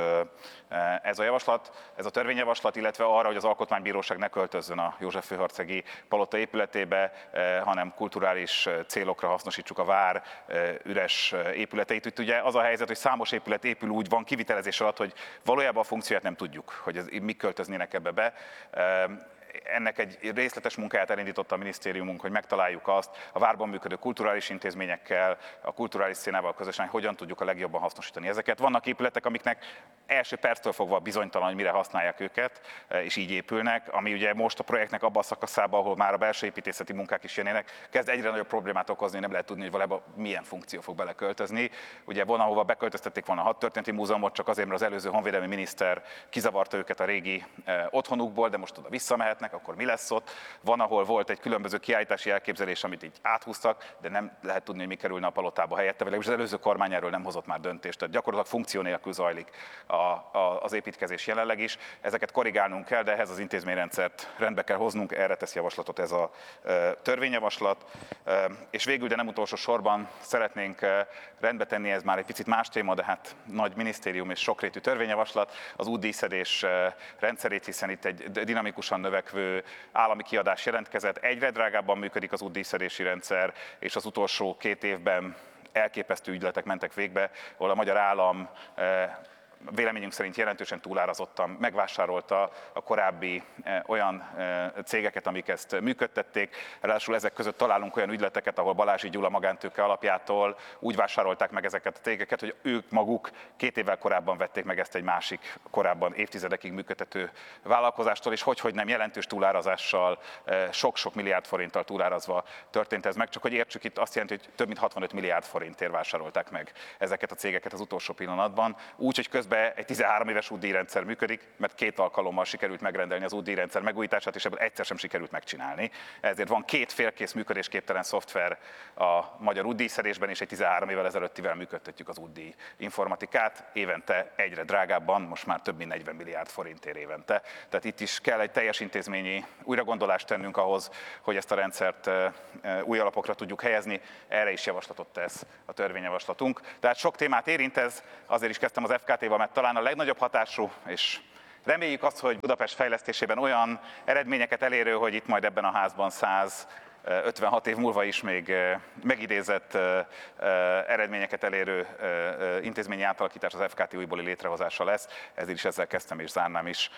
ez a javaslat, ez a törvényjavaslat, illetve arra, hogy az Alkotmánybíróság ne költözzön a József főhercegi palota épületébe, hanem kulturális célokra hasznosítsuk a vár üres épületeit. Itt ugye az a helyzet, hogy számos épület épül úgy, van kivitelezés alatt, hogy valójában a funkcióját nem tudjuk, hogy mik költöznének ebbe be. Ennek egy részletes munkáját elindította a minisztériumunk, hogy megtaláljuk azt a várban működő kulturális intézményekkel, a kulturális színával közösen, hogy hogyan tudjuk a legjobban hasznosítani ezeket. Vannak épületek, amiknek első perctől fogva bizonytalan, hogy mire használják őket, és így épülnek, ami ugye most a projektnek abban a szakaszában, ahol már a belső építészeti munkák is jönnének, kezd egyre nagyobb problémát okozni, nem lehet tudni, hogy valójában milyen funkció fog beleköltözni. Ugye van, ahova beköltöztették volna a Hadtörténeti Múzeumot, csak azért, mert az előző honvédelmi miniszter kizavarta őket a régi otthonukból, de most oda visszamehetnek. lehetnek, akkor mi lesz ott. Van, ahol volt egy különböző kiállítási elképzelés, amit így áthúztak, de nem lehet tudni, hogy mi kerülne a palotába helyette, vagy az előző kormány erről nem hozott már döntést. Tehát gyakorlatilag funkció nélkül zajlik az építkezés jelenleg is. Ezeket korrigálnunk kell, de ehhez az intézményrendszert rendbe kell hoznunk, erre tesz javaslatot ez a törvényjavaslat. És végül, de nem utolsó sorban szeretnénk rendbe tenni, ez már egy picit más téma, de hát nagy minisztérium és sokrétű törvényjavaslat, az útdíjszedés rendszerét, hiszen itt egy dinamikusan növekvő állami kiadás jelentkezett. Egyre drágábban működik az útdíjszedési rendszer, és az utolsó 2 évben elképesztő ügyletek mentek végbe, ahol a magyar állam véleményünk szerint jelentősen túlárazottan megvásárolta a korábbi olyan cégeket, amik ezt működtették. Ráadásul ezek között találunk olyan ügyleteket, ahol Balázsi Gyula magántőke alapjától úgy vásárolták meg ezeket a cégeket, hogy ők maguk 2 évvel korábban vették meg ezt egy másik, korábban évtizedekig működtető vállalkozástól, és hogy nem jelentős túlárazással, sok-sok milliárd forinttal túlárazva történt ez meg. Csak hogy értsük, itt azt jelenti, hogy több mint 65 milliárd forintért vásárolták meg ezeket a cégeket az utolsó pillanatban. Úgyhogy közben egy 13 éves útdíjrendszer működik, mert 2 alkalommal sikerült megrendelni az útdíjrendszer megújítását, és ebből egyszer sem sikerült megcsinálni. Ezért van 2 félkész működésképtelen szoftver a magyar útdíjszedésben, és egy 13 évvel ezelőttivel működtetjük az útdíj informatikát. Évente egyre drágábban, most már több mint 40 milliárd forintért évente. Tehát itt is kell egy teljes intézményi újragondolást tennünk ahhoz, hogy ezt a rendszert új alapokra tudjuk helyezni. Erre is javaslatot tesz a törvényjavaslatunk. Tehát sok témát érint ez, azért is kezdtem az FKT-val, mert talán a legnagyobb hatású, és reméljük azt, hogy Budapest fejlesztésében olyan eredményeket elérő, hogy itt majd ebben a házban 156 év múlva is még megidézett eredményeket elérő intézményi átalakítás az FKT újbóli létrehozása lesz. Ezért is ezzel kezdtem és zárnám is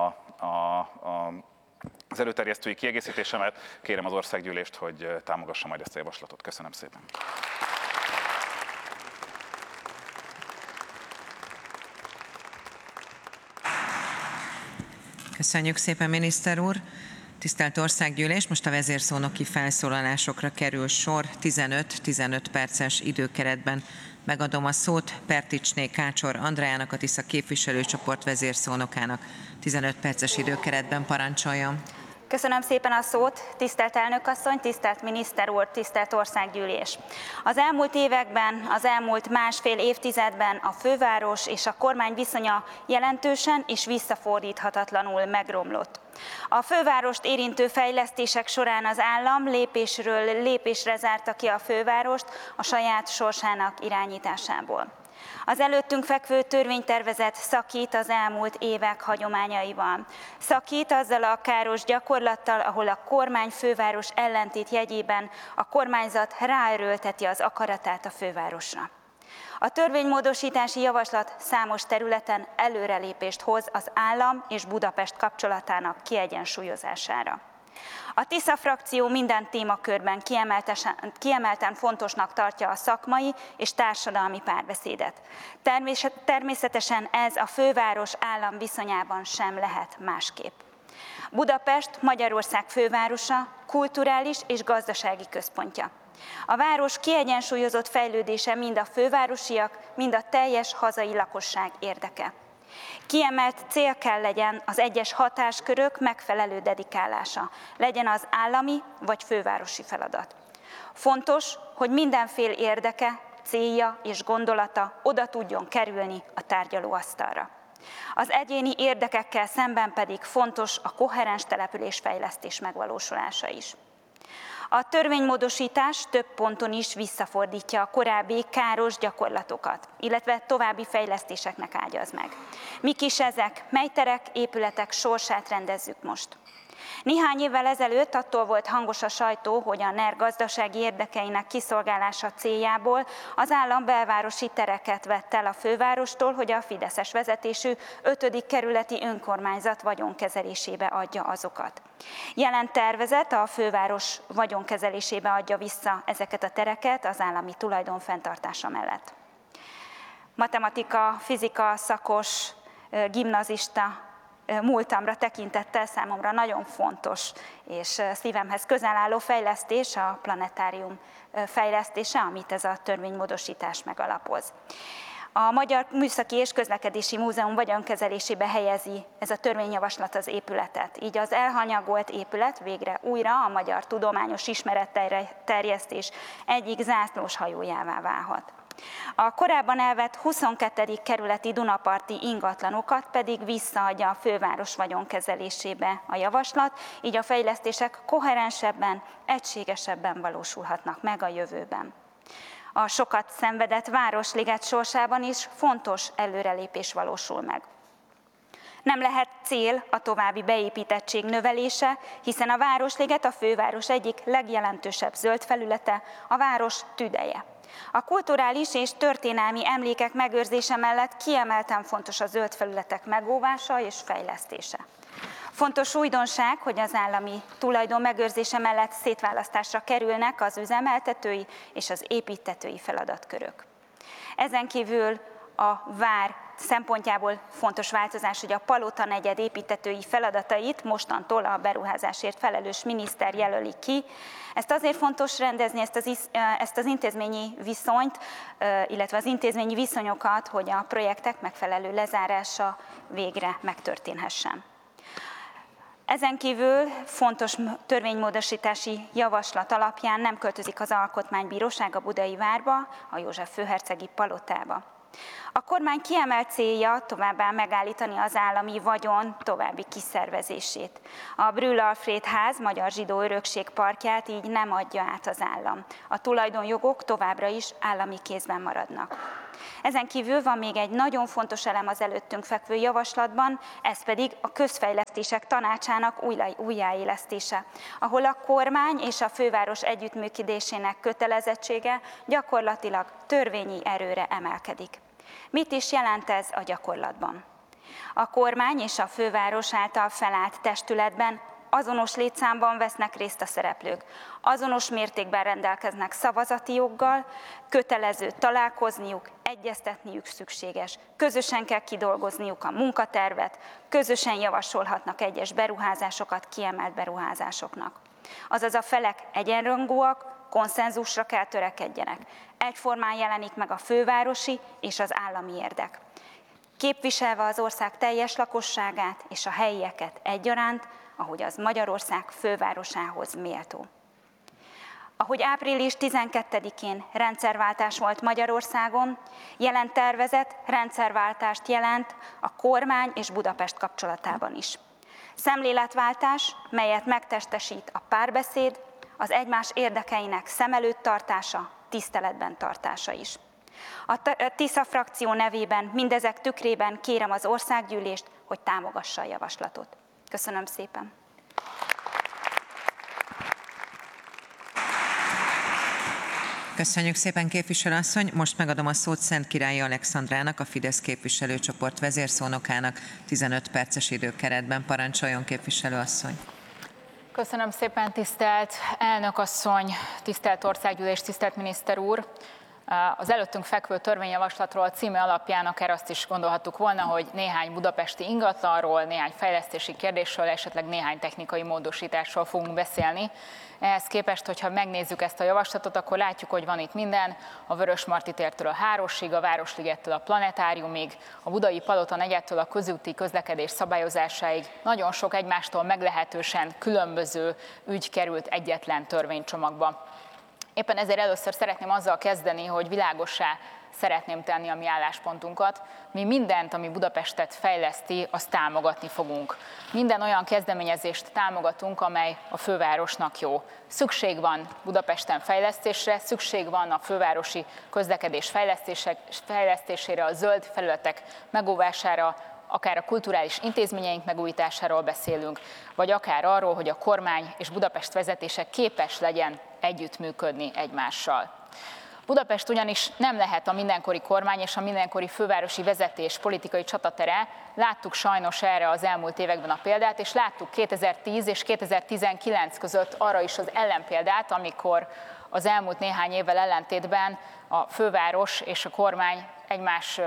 az előterjesztői kiegészítésemet. Kérem az országgyűlést, hogy támogassa majd ezt a javaslatot. Köszönöm szépen. Köszönjük szépen, miniszter úr! Tisztelt Országgyűlés, most a vezérszónoki felszólalásokra kerül sor 15-15 perces időkeretben. Megadom a szót Perticsné Kácsor Andrájának, a Tisza képviselőcsoport vezérszónokának. 15 perces időkeretben parancsoljon. Köszönöm szépen a szót, tisztelt elnök asszony, tisztelt miniszter úr, tisztelt országgyűlés. Az elmúlt években, az elmúlt másfél évtizedben a főváros és a kormány viszonya jelentősen és visszafordíthatatlanul megromlott. A fővárost érintő fejlesztések során az állam lépésről lépésre zárta ki a fővárost a saját sorsának irányításából. Az előttünk fekvő törvénytervezet szakít az elmúlt évek hagyományaival. Szakít azzal a káros gyakorlattal, ahol a kormány-főváros ellentét jegyében a kormányzat ráerőlteti az akaratát a fővárosra. A törvénymódosítási javaslat számos területen előrelépést hoz az állam és Budapest kapcsolatának kiegyensúlyozására. A Tisza frakció minden témakörben kiemelten fontosnak tartja a szakmai és társadalmi párbeszédet. Természetesen ez a főváros állam viszonyában sem lehet másképp. Budapest Magyarország fővárosa, kulturális és gazdasági központja. A város kiegyensúlyozott fejlődése mind a fővárosiak, mind a teljes hazai lakosság érdeke. Kiemelt cél kell legyen az egyes hatáskörök megfelelő dedikálása, legyen az állami vagy fővárosi feladat. Fontos, hogy mindenfél érdeke, célja és gondolata oda tudjon kerülni a tárgyalóasztalra. Az egyéni érdekekkel szemben pedig fontos a koherens településfejlesztés megvalósulása is. A törvénymódosítás több ponton is visszafordítja a korábbi káros gyakorlatokat, illetve további fejlesztéseknek ágyaz meg. Mik is ezek, mely terek, épületek sorsát rendezzük most? Néhány évvel ezelőtt attól volt hangos a sajtó, hogy a NER gazdasági érdekeinek kiszolgálása céljából az állam belvárosi tereket vett el a fővárostól, hogy a fideszes vezetésű 5. kerületi önkormányzat vagyonkezelésébe adja azokat. Jelen tervezet a főváros vagyonkezelésébe adja vissza ezeket a tereket az állami tulajdon fenntartása mellett. Matematika, fizika szakos, gimnazista múltamra tekintettel számomra nagyon fontos és szívemhez közel álló fejlesztés a planetárium fejlesztése, amit ez a törvénymódosítás megalapoz. A Magyar Műszaki és Közlekedési Múzeum vagyonkezelésébe helyezi ez a törvényjavaslat az épületet. Így az elhanyagolt épület végre újra a magyar tudományos ismeretterjesztés egyik zászlós hajójává válhat. A korábban elvett 22. kerületi dunaparti ingatlanokat pedig visszaadja a főváros vagyonkezelésébe a javaslat, így a fejlesztések koherensebben, egységesebben valósulhatnak meg a jövőben. A sokat szenvedett Városliget sorsában is fontos előrelépés valósul meg. Nem lehet cél a további beépítettség növelése, hiszen a Városliget a főváros egyik legjelentősebb zöld felülete, a város tüdeje. A kulturális és történelmi emlékek megőrzése mellett kiemelten fontos a zöld felületek megóvása és fejlesztése. Fontos újdonság, hogy az állami tulajdon megőrzése mellett szétválasztásra kerülnek az üzemeltetői és az építtetői feladatkörök. Ezen kívül a vár szempontjából fontos változás, hogy a Palota negyed építtetői feladatait mostantól a beruházásért felelős miniszter jelöli ki. Ezt azért fontos rendezni, ezt az intézményi viszonyt, illetve az intézményi viszonyokat, hogy a projektek megfelelő lezárása végre megtörténhessen. Ezen kívül fontos törvénymódosítási javaslat alapján nem költözik az Alkotmánybíróság a Budai Várba, a József főhercegi palotába. A kormány kiemelt célja továbbá megállítani az állami vagyon további kiszervezését. A Brühl Alfréd ház Magyar Zsidó Örökség parkját így nem adja át az állam. A tulajdonjogok továbbra is állami kézben maradnak. Ezen kívül van még egy nagyon fontos elem az előttünk fekvő javaslatban, ez pedig a közfejlesztések tanácsának újjáélesztése, ahol a kormány és a főváros együttműködésének kötelezettsége gyakorlatilag törvényi erőre emelkedik. Mit is jelent ez a gyakorlatban? A kormány és a főváros által felállt testületben azonos létszámban vesznek részt a szereplők, azonos mértékben rendelkeznek szavazati joggal, kötelező találkozniuk, egyeztetniük szükséges, közösen kell kidolgozniuk a munkatervet, közösen javasolhatnak egyes beruházásokat kiemelt beruházásoknak. Azaz a felek egyenrangúak, konszenzusra kell törekedjenek. Egyformán jelenik meg a fővárosi és az állami érdek. Képviselve az ország teljes lakosságát és a helyieket egyaránt, ahogy az Magyarország fővárosához méltó. Ahogy április 12-én rendszerváltás volt Magyarországon, jelen tervezet rendszerváltást jelent a kormány és Budapest kapcsolatában is. Szemléletváltás, melyet megtestesít a párbeszéd, az egymás érdekeinek szem előtt tartása, tiszteletben tartása is. A Tisza frakció nevében mindezek tükrében kérem az országgyűlést, hogy támogassa a javaslatot. Köszönöm szépen! Köszönjük szépen, képviselő asszony. Most megadom a szót Szentkirályi Alexandrának, a Fidesz képviselőcsoport vezérszónokának 15 perces időkeretben. Parancsoljon, képviselő asszony! Köszönöm szépen, tisztelt elnök asszony, tisztelt országgyűlés, tisztelt miniszter úr! Az előttünk fekvő törvényjavaslatról a címe alapján akár azt is gondolhattuk volna, hogy néhány budapesti ingatlanról, néhány fejlesztési kérdésről, esetleg néhány technikai módosításról fogunk beszélni. Ehhez képest, hogyha megnézzük ezt a javaslatot, akkor látjuk, hogy van itt minden, a Vörösmarty tértől a Hárosig, a Városligettől a Planetáriumig, a Budai Palota negyedtől a közúti közlekedés szabályozásáig. Nagyon sok egymástól meglehetősen különböző ügy került egyetlen törvénycsomagba. Éppen ezért először szeretném azzal kezdeni, hogy világossá szeretném tenni a mi álláspontunkat. Mi mindent, ami Budapestet fejleszti, azt támogatni fogunk. Minden olyan kezdeményezést támogatunk, amely a fővárosnak jó. Szükség van Budapesten fejlesztésre, szükség van a fővárosi közlekedés fejlesztésére, a zöld felületek megóvására, akár a kulturális intézményeink megújításáról beszélünk, vagy akár arról, hogy a kormány és Budapest vezetése képes legyen együttműködni egymással. Budapest ugyanis nem lehet a mindenkori kormány és a mindenkori fővárosi vezetés politikai csatatere. Láttuk sajnos erre az elmúlt években a példát, és láttuk 2010 és 2019 között arra is az ellenpéldát, amikor az elmúlt néhány évvel ellentétben a főváros és a kormány egymás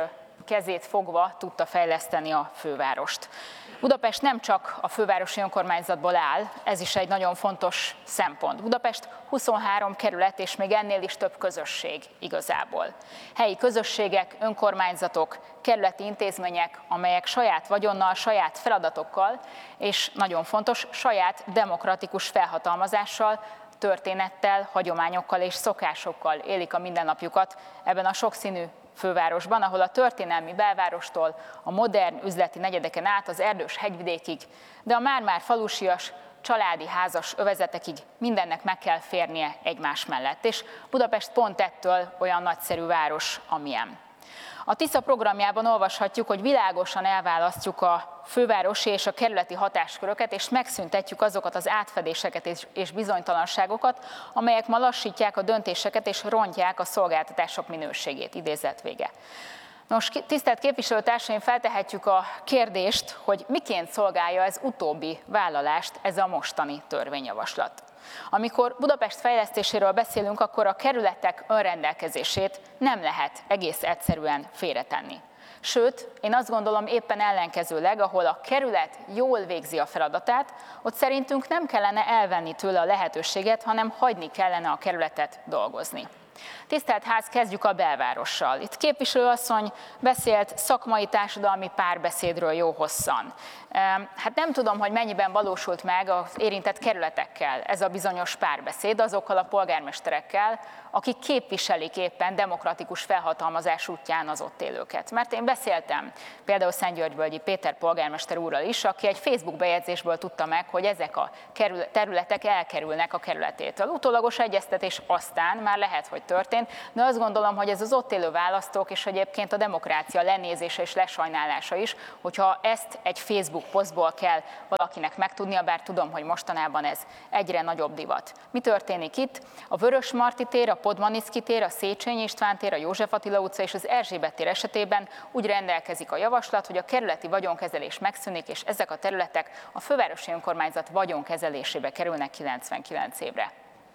kezét fogva tudta fejleszteni a fővárost. Budapest nem csak a fővárosi önkormányzatból áll, ez is egy nagyon fontos szempont. Budapest 23 kerület és még ennél is több közösség igazából. Helyi közösségek, önkormányzatok, kerületi intézmények, amelyek saját vagyonnal, saját feladatokkal és nagyon fontos, saját demokratikus felhatalmazással, történettel, hagyományokkal és szokásokkal élik a mindennapjukat ebben a sokszínű fővárosban, ahol a történelmi belvárostól a modern üzleti negyedeken át az erdős hegyvidékig, de a már-már falusias, családi házas övezetekig mindennek meg kell férnie egymás mellett. És Budapest pont ettől olyan nagyszerű város, amilyen. A TISZA programjában olvashatjuk, hogy világosan elválasztjuk a fővárosi és a kerületi hatásköröket, és megszüntetjük azokat az átfedéseket és bizonytalanságokat, amelyek ma lassítják a döntéseket és rontják a szolgáltatások minőségét. Idézet vége. Nos, tisztelt képviselőtársaim, feltehetjük a kérdést, hogy miként szolgálja ez utóbbi vállalást ez a mostani törvényjavaslat. Amikor Budapest fejlesztéséről beszélünk, akkor a kerületek önrendelkezését nem lehet egész egyszerűen félretenni. Sőt, én azt gondolom éppen ellenkezőleg, ahol a kerület jól végzi a feladatát, ott szerintünk nem kellene elvenni tőle a lehetőséget, hanem hagyni kellene a kerületet dolgozni. Tisztelt Ház, kezdjük a belvárossal. Itt képviselőasszony beszélt szakmai társadalmi párbeszédről jó hosszan. Hát nem tudom, hogy mennyiben valósult meg az érintett kerületekkel ez a bizonyos párbeszéd, azokkal a polgármesterekkel, akik képviselik éppen demokratikus felhatalmazás útján az ott élőket. Mert én beszéltem például Szentgyörgyvölgyi Péter polgármester úrral is, aki egy Facebook bejegyzésből tudta meg, hogy ezek a területek elkerülnek a kerületétől. Utólagos egyeztetés aztán már lehet, hogy történt, de azt gondolom, hogy ez az ott élő választók és egyébként a demokrácia lenézése és lesajnálása is, hogyha ezt egy Facebook posztból kell valakinek megtudnia, bár tudom, hogy mostanában ez egyre nagyobb divat. Mi történik itt? A Vörösmarty tér, a Podmaniczky tér, a Széchenyi István tér, a József Attila utca és az Erzsébet tér esetében úgy rendelkezik a javaslat, hogy a kerületi vagyonkezelés megszűnik, és ezek a területek a fővárosi önkormányzat vagyonkezelésébe kerülnek 99 évre.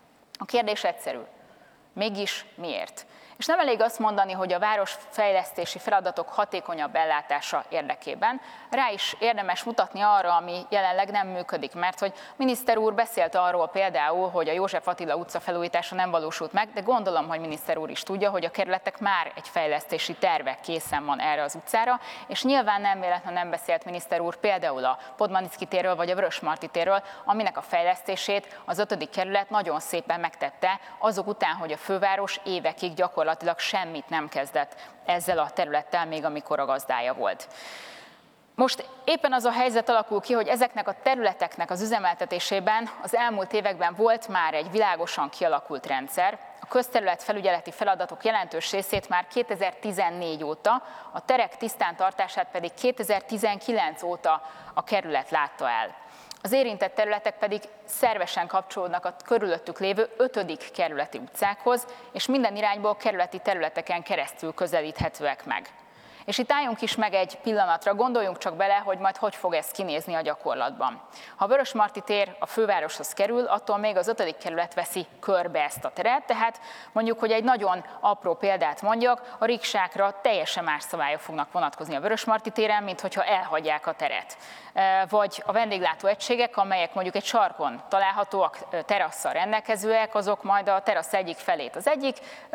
A kérdés egyszerű. Mégis miért? És nem elég azt mondani, hogy a városfejlesztési feladatok hatékonyabb ellátása érdekében. Rá is érdemes mutatni arra, ami jelenleg nem működik, mert hogy miniszter úr beszélt arról például, hogy a József Attila utca felújítása nem valósult meg, de gondolom, hogy miniszter úr is tudja, hogy a kerületek már egy fejlesztési terve készen van erre az utcára, és nyilván nem véletlenül nem beszélt miniszter úr például a Podmaniczky térről vagy a Vörösmarty térről, aminek a fejlesztését az 5. kerület nagyon szépen megtette, azok után, hogy a főváros évekig gyakorlatilag semmit nem kezdett ezzel a területtel, még amikor a gazdája volt. Most éppen az a helyzet alakul ki, hogy ezeknek a területeknek az üzemeltetésében az elmúlt években volt már egy világosan kialakult rendszer. A közterület felügyeleti feladatok jelentős részét már 2014 óta, a terek tisztántartását pedig 2019 óta a kerület látta el. Az érintett területek pedig szervesen kapcsolódnak a körülöttük lévő 5. kerületi utcákhoz, és minden irányból kerületi területeken keresztül közelíthetőek meg. És itt álljunk is meg egy pillanatra, gondoljunk csak bele, hogy majd hogy fog ez kinézni a gyakorlatban. Ha a Vörösmarty tér a fővároshoz kerül, attól még az 5. kerület veszi körbe ezt a teret, tehát mondjuk, hogy egy nagyon apró példát mondjak, a riksákra teljesen más szabályok fognak vonatkozni a Vörösmarty téren, mint hogyha elhagyják a teret. Vagy a vendéglátó egységek, amelyek mondjuk egy sarkon találhatóak, terasszal rendelkezőek, azok majd a terasz egyik felét az egyik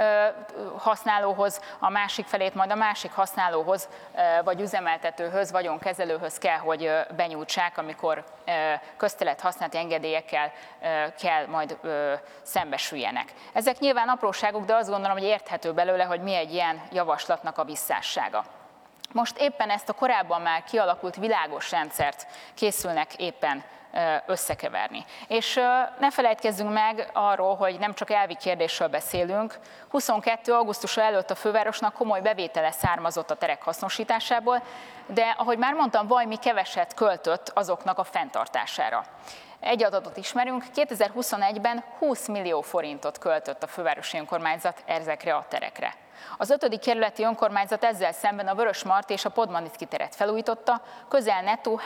használóhoz, a másik felét majd a másik használóhoz, vagy üzemeltetőhöz, vagyonkezelőhöz kell, hogy benyújtsák, amikor közterület használati engedélyekkel kell majd szembesüljenek. Ezek nyilván apróságok, de azt gondolom, hogy érthető belőle, hogy mi egy ilyen javaslatnak a visszássága. Most éppen ezt a korábban már kialakult világos rendszert készülnek éppen összekeverni. És ne felejtkezzünk meg arról, hogy nem csak elvi kérdésről beszélünk. 22. augusztusa előtt a fővárosnak komoly bevétele származott a terek hasznosításából, de ahogy már mondtam, valami keveset költött azoknak a fenntartására. Egy adatot ismerünk, 2021-ben 20 millió forintot költött a fővárosi önkormányzat ezekre a terekre. Az 5. kerületi önkormányzat ezzel szemben a Vörösmarty és a Podmaniczky teret felújította, közel nettó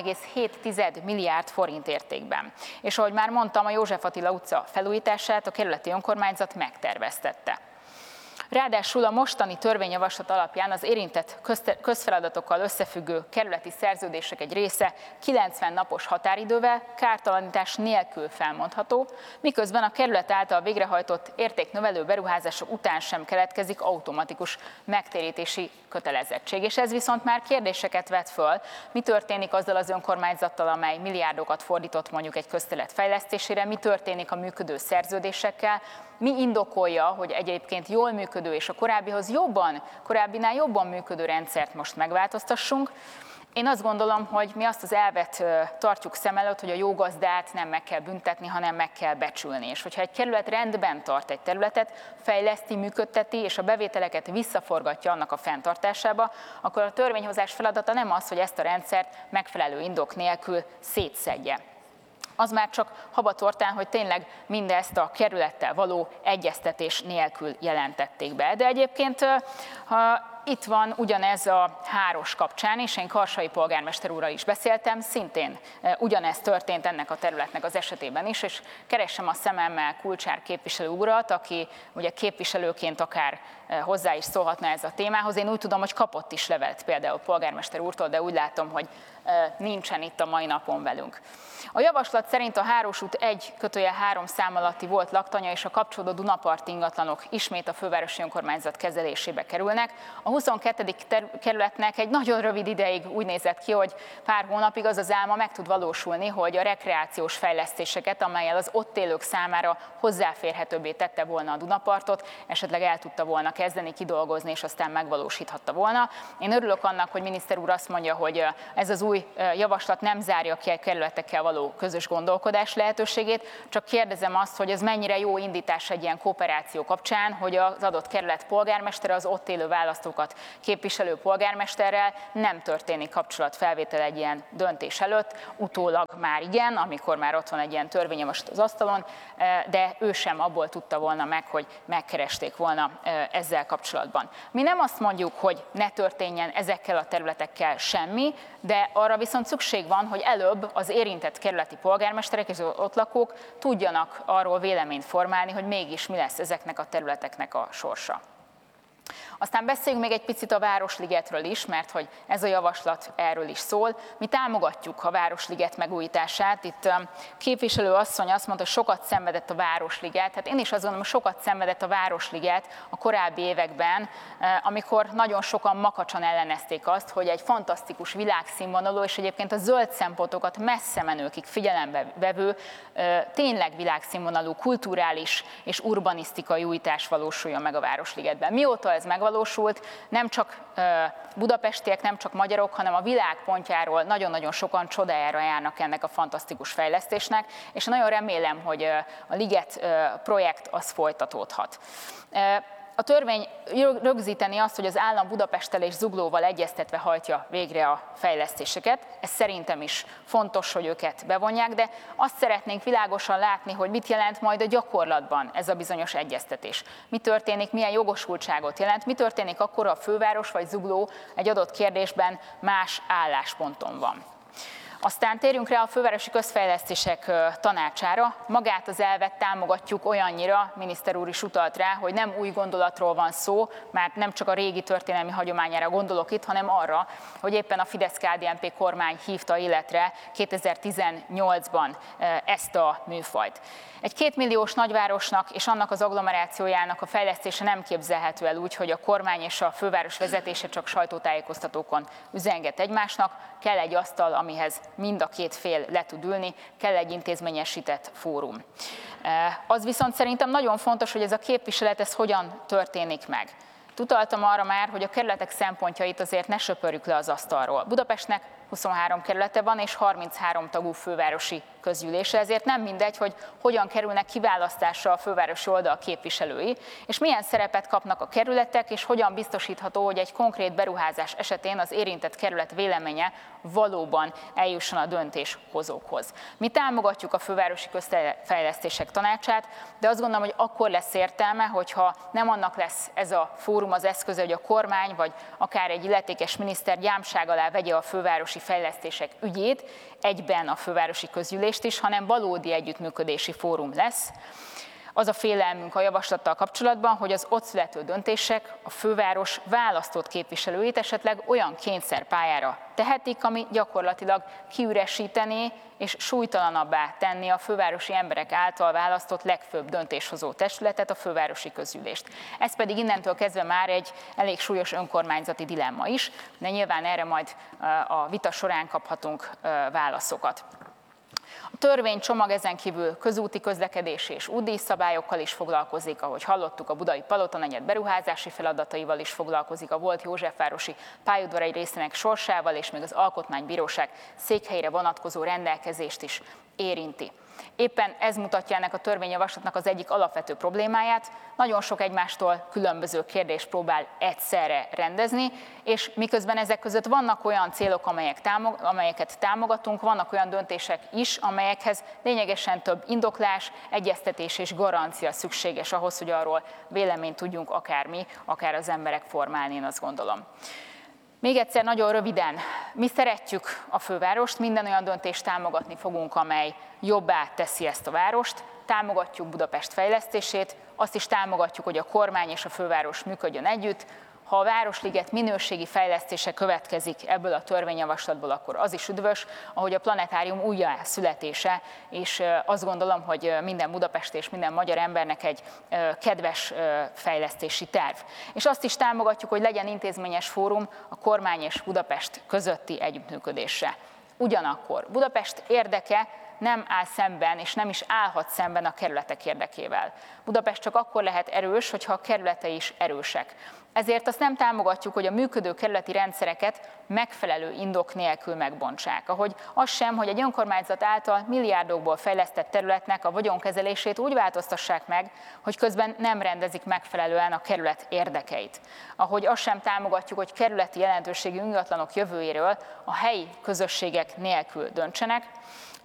3,7 milliárd forint értékben. És ahogy már mondtam, a József Attila utca felújítását a kerületi önkormányzat megterveztette. Ráadásul a mostani törvényjavaslat alapján az érintett közfeladatokkal összefüggő kerületi szerződések egy része 90 napos határidővel kártalanítás nélkül felmondható, miközben a kerület által végrehajtott értéknövelő beruházások után sem keletkezik automatikus megtérítési kötelezettség. És ez viszont már kérdéseket vet föl, mi történik azzal az önkormányzattal, amely milliárdokat fordított mondjuk egy közterület fejlesztésére, mi történik a működő szerződésekkel, mi indokolja, hogy egyébként jól működő és a korábbinál jobban működő rendszert most megváltoztassunk. Én azt gondolom, hogy mi azt az elvet tartjuk szem előtt, hogy a jó gazdát nem meg kell büntetni, hanem meg kell becsülni. És hogyha egy kerület rendben tart egy területet, fejleszti, működteti, és a bevételeket visszaforgatja annak a fenntartásába, akkor a törvényhozás feladata nem az, hogy ezt a rendszert megfelelő indok nélkül szétszedje. Az már csak habatortán, hogy tényleg mindezt a kerülettel való egyeztetés nélkül jelentették be. De egyébként itt van ugyanez a Háros kapcsán, és én Karsai polgármester úrral is beszéltem, szintén ugyanez történt ennek a területnek az esetében is, és keresem a szememmel Kulcsár képviselő urat, aki ugye képviselőként akár hozzá is szólhatna ez a témához. Én úgy tudom, hogy kapott is levelet például polgármester úrtól, de úgy látom, hogy nincsen itt a mai napon velünk. A javaslat szerint a Háros út 1/3 szám alatti volt laktanya és a kapcsolódó Dunaparti ingatlanok ismét a fővárosi önkormányzat kezelésébe kerülnek. A 22. kerületnek egy nagyon rövid ideig úgy nézett ki, hogy pár hónapig az az álma meg tud valósulni, hogy a rekreációs fejlesztéseket, amellyel az ott élők számára hozzáférhetőbbé tette volna a Dunapartot, esetleg el tudta volna kezdeni, kidolgozni, és aztán megvalósíthatta volna. Én örülök annak, hogy miniszter úr azt mondja, hogy ez az új javaslat nem zárja ki a kerületekkel való közös gondolkodás lehetőségét, csak kérdezem azt, hogy ez mennyire jó indítás egy ilyen kooperáció kapcsán, hogy az adott kerület polgármestere az ott élő választókat képviselő polgármesterrel nem történik kapcsolatfelvétel egy ilyen döntés előtt, utólag már igen, amikor már ott van egy ilyen törvényjavaslat az asztalon, de ő sem abból tudta volna meg, hogy megkeresték volna ezzel kapcsolatban. Mi nem azt mondjuk, hogy ne történjen ezekkel a területekkel semmi, de arra viszont szükség van, hogy előbb az érintett kerületi polgármesterek és az ott lakók tudjanak arról véleményt formálni, hogy mégis mi lesz ezeknek a területeknek a sorsa. Aztán beszéljünk még egy picit a Városligetről is, mert hogy ez a javaslat erről is szól. Mi támogatjuk a Városliget megújítását. Itt képviselő asszony azt mondta, hogy sokat szenvedett a Városliget. Hát én is azt gondolom, hogy sokat szenvedett a Városliget a korábbi években, amikor nagyon sokan makacsan ellenezték azt, hogy egy fantasztikus világszínvonalú és egyébként a zöld szempontokat messze menőkig figyelembe vevő, tényleg világszínvonalú kulturális és urbanisztikai újítás valósuljon meg a Városligetben. Mióta ez megvalósult, nem csak budapestiek, nem csak magyarok, hanem a világ pontjáról nagyon-nagyon sokan csodájára járnak ennek a fantasztikus fejlesztésnek, és nagyon remélem, hogy a Liget projekt az folytatódhat. A törvény rögzíteni azt, hogy az állam Budapesttel és Zuglóval egyeztetve hajtja végre a fejlesztéseket. Ez szerintem is fontos, hogy őket bevonják, de azt szeretnénk világosan látni, hogy mit jelent majd a gyakorlatban ez a bizonyos egyeztetés. Mi történik, milyen jogosultságot jelent, mi történik akkor, a főváros vagy Zugló egy adott kérdésben más állásponton van. Aztán térjünk rá a Fővárosi Közfejlesztések Tanácsára. Magát az elvet támogatjuk olyannyira, miniszter úr is utalt rá, hogy nem új gondolatról van szó, mert nem csak a régi történelmi hagyományára gondolok itt, hanem arra, hogy éppen a Fidesz-KDNP kormány hívta életre 2018-ban ezt a műfajt. Egy 2 milliós nagyvárosnak és annak az agglomerációjának a fejlesztése nem képzelhető el úgy, hogy a kormány és a főváros vezetése csak sajtótájékoztatókon üzenget egymásnak, kell egy asztal, amihez mind a két fél le tud ülni, kell egy intézményesített fórum. Az viszont szerintem nagyon fontos, hogy ez a képviselet, ez hogyan történik meg. Utaltam arra már, hogy a kerületek szempontjait azért ne söpörjük le az asztalról. Budapestnek 23 kerülete van és 33 tagú fővárosi közgyűlése, ezért nem mindegy, hogy hogyan kerülnek kiválasztásra a fővárosi oldal képviselői, és milyen szerepet kapnak a kerületek, és hogyan biztosítható, hogy egy konkrét beruházás esetén az érintett kerület véleménye valóban eljusson a döntéshozókhoz. Mi támogatjuk a Fővárosi Közfejlesztések Tanácsát, de azt gondolom, hogy akkor lesz értelme, hogyha nem annak lesz ez a fórum az eszköze, hogy a kormány vagy akár egy illetékes miniszter gyámság alá vegye a fővárosi fejlesztések ügyét, egyben a fővárosi közgyűlést is, hanem valódi együttműködési fórum lesz. Az a félelmünk a javaslattal kapcsolatban, hogy az ott születő döntések a főváros választott képviselőit esetleg olyan kényszerpályára tehetik, ami gyakorlatilag kiüresítené és súlytalanabbá tenni a fővárosi emberek által választott legfőbb döntéshozó testületet, a fővárosi közgyűlést. Ez pedig innentől kezdve már egy elég súlyos önkormányzati dilemma is, de nyilván erre majd a vita során kaphatunk válaszokat. A törvénycsomag ezen kívül közúti közlekedési és útdíjszabályokkal is foglalkozik, ahogy hallottuk, a Budai Palota negyed beruházási feladataival is foglalkozik, a volt Józsefvárosi pályaudvar egy részének sorsával, és még az Alkotmánybíróság székhelyére vonatkozó rendelkezést is érinti. Éppen ez mutatja ennek a törvényjavaslatnak az egyik alapvető problémáját, nagyon sok egymástól különböző kérdést próbál egyszerre rendezni, és miközben ezek között vannak olyan célok, amelyeket támogatunk, vannak olyan döntések is, amelyekhez lényegesen több indoklás, egyeztetés és garancia szükséges ahhoz, hogy arról véleményt tudjunk akár mi, akár az emberek formálni, én azt gondolom. Még egyszer nagyon röviden, mi szeretjük a fővárost, minden olyan döntést támogatni fogunk, amely jobbá teszi ezt a várost, támogatjuk Budapest fejlesztését, azt is támogatjuk, hogy a kormány és a főváros működjön együtt. Ha a Városliget minőségi fejlesztése következik ebből a törvényjavaslatból, akkor az is üdvös, ahogy a planetárium újjászületése, és azt gondolom, hogy minden budapesti és minden magyar embernek egy kedves fejlesztési terv. És azt is támogatjuk, hogy legyen intézményes fórum a kormány és Budapest közötti együttműködésre. Ugyanakkor Budapest érdeke nem áll szemben, és nem is állhat szemben a kerületek érdekével. Budapest csak akkor lehet erős, hogyha a kerületei is erősek. Ezért azt nem támogatjuk, hogy a működő kerületi rendszereket megfelelő indok nélkül megbontsák. Ahogy az sem, hogy egy önkormányzat által milliárdokból fejlesztett területnek a vagyonkezelését úgy változtassák meg, hogy közben nem rendezik megfelelően a kerület érdekeit. Ahogy azt sem támogatjuk, hogy kerületi jelentőségű ingatlanok jövőjéről a helyi közösségek nélkül döntsenek.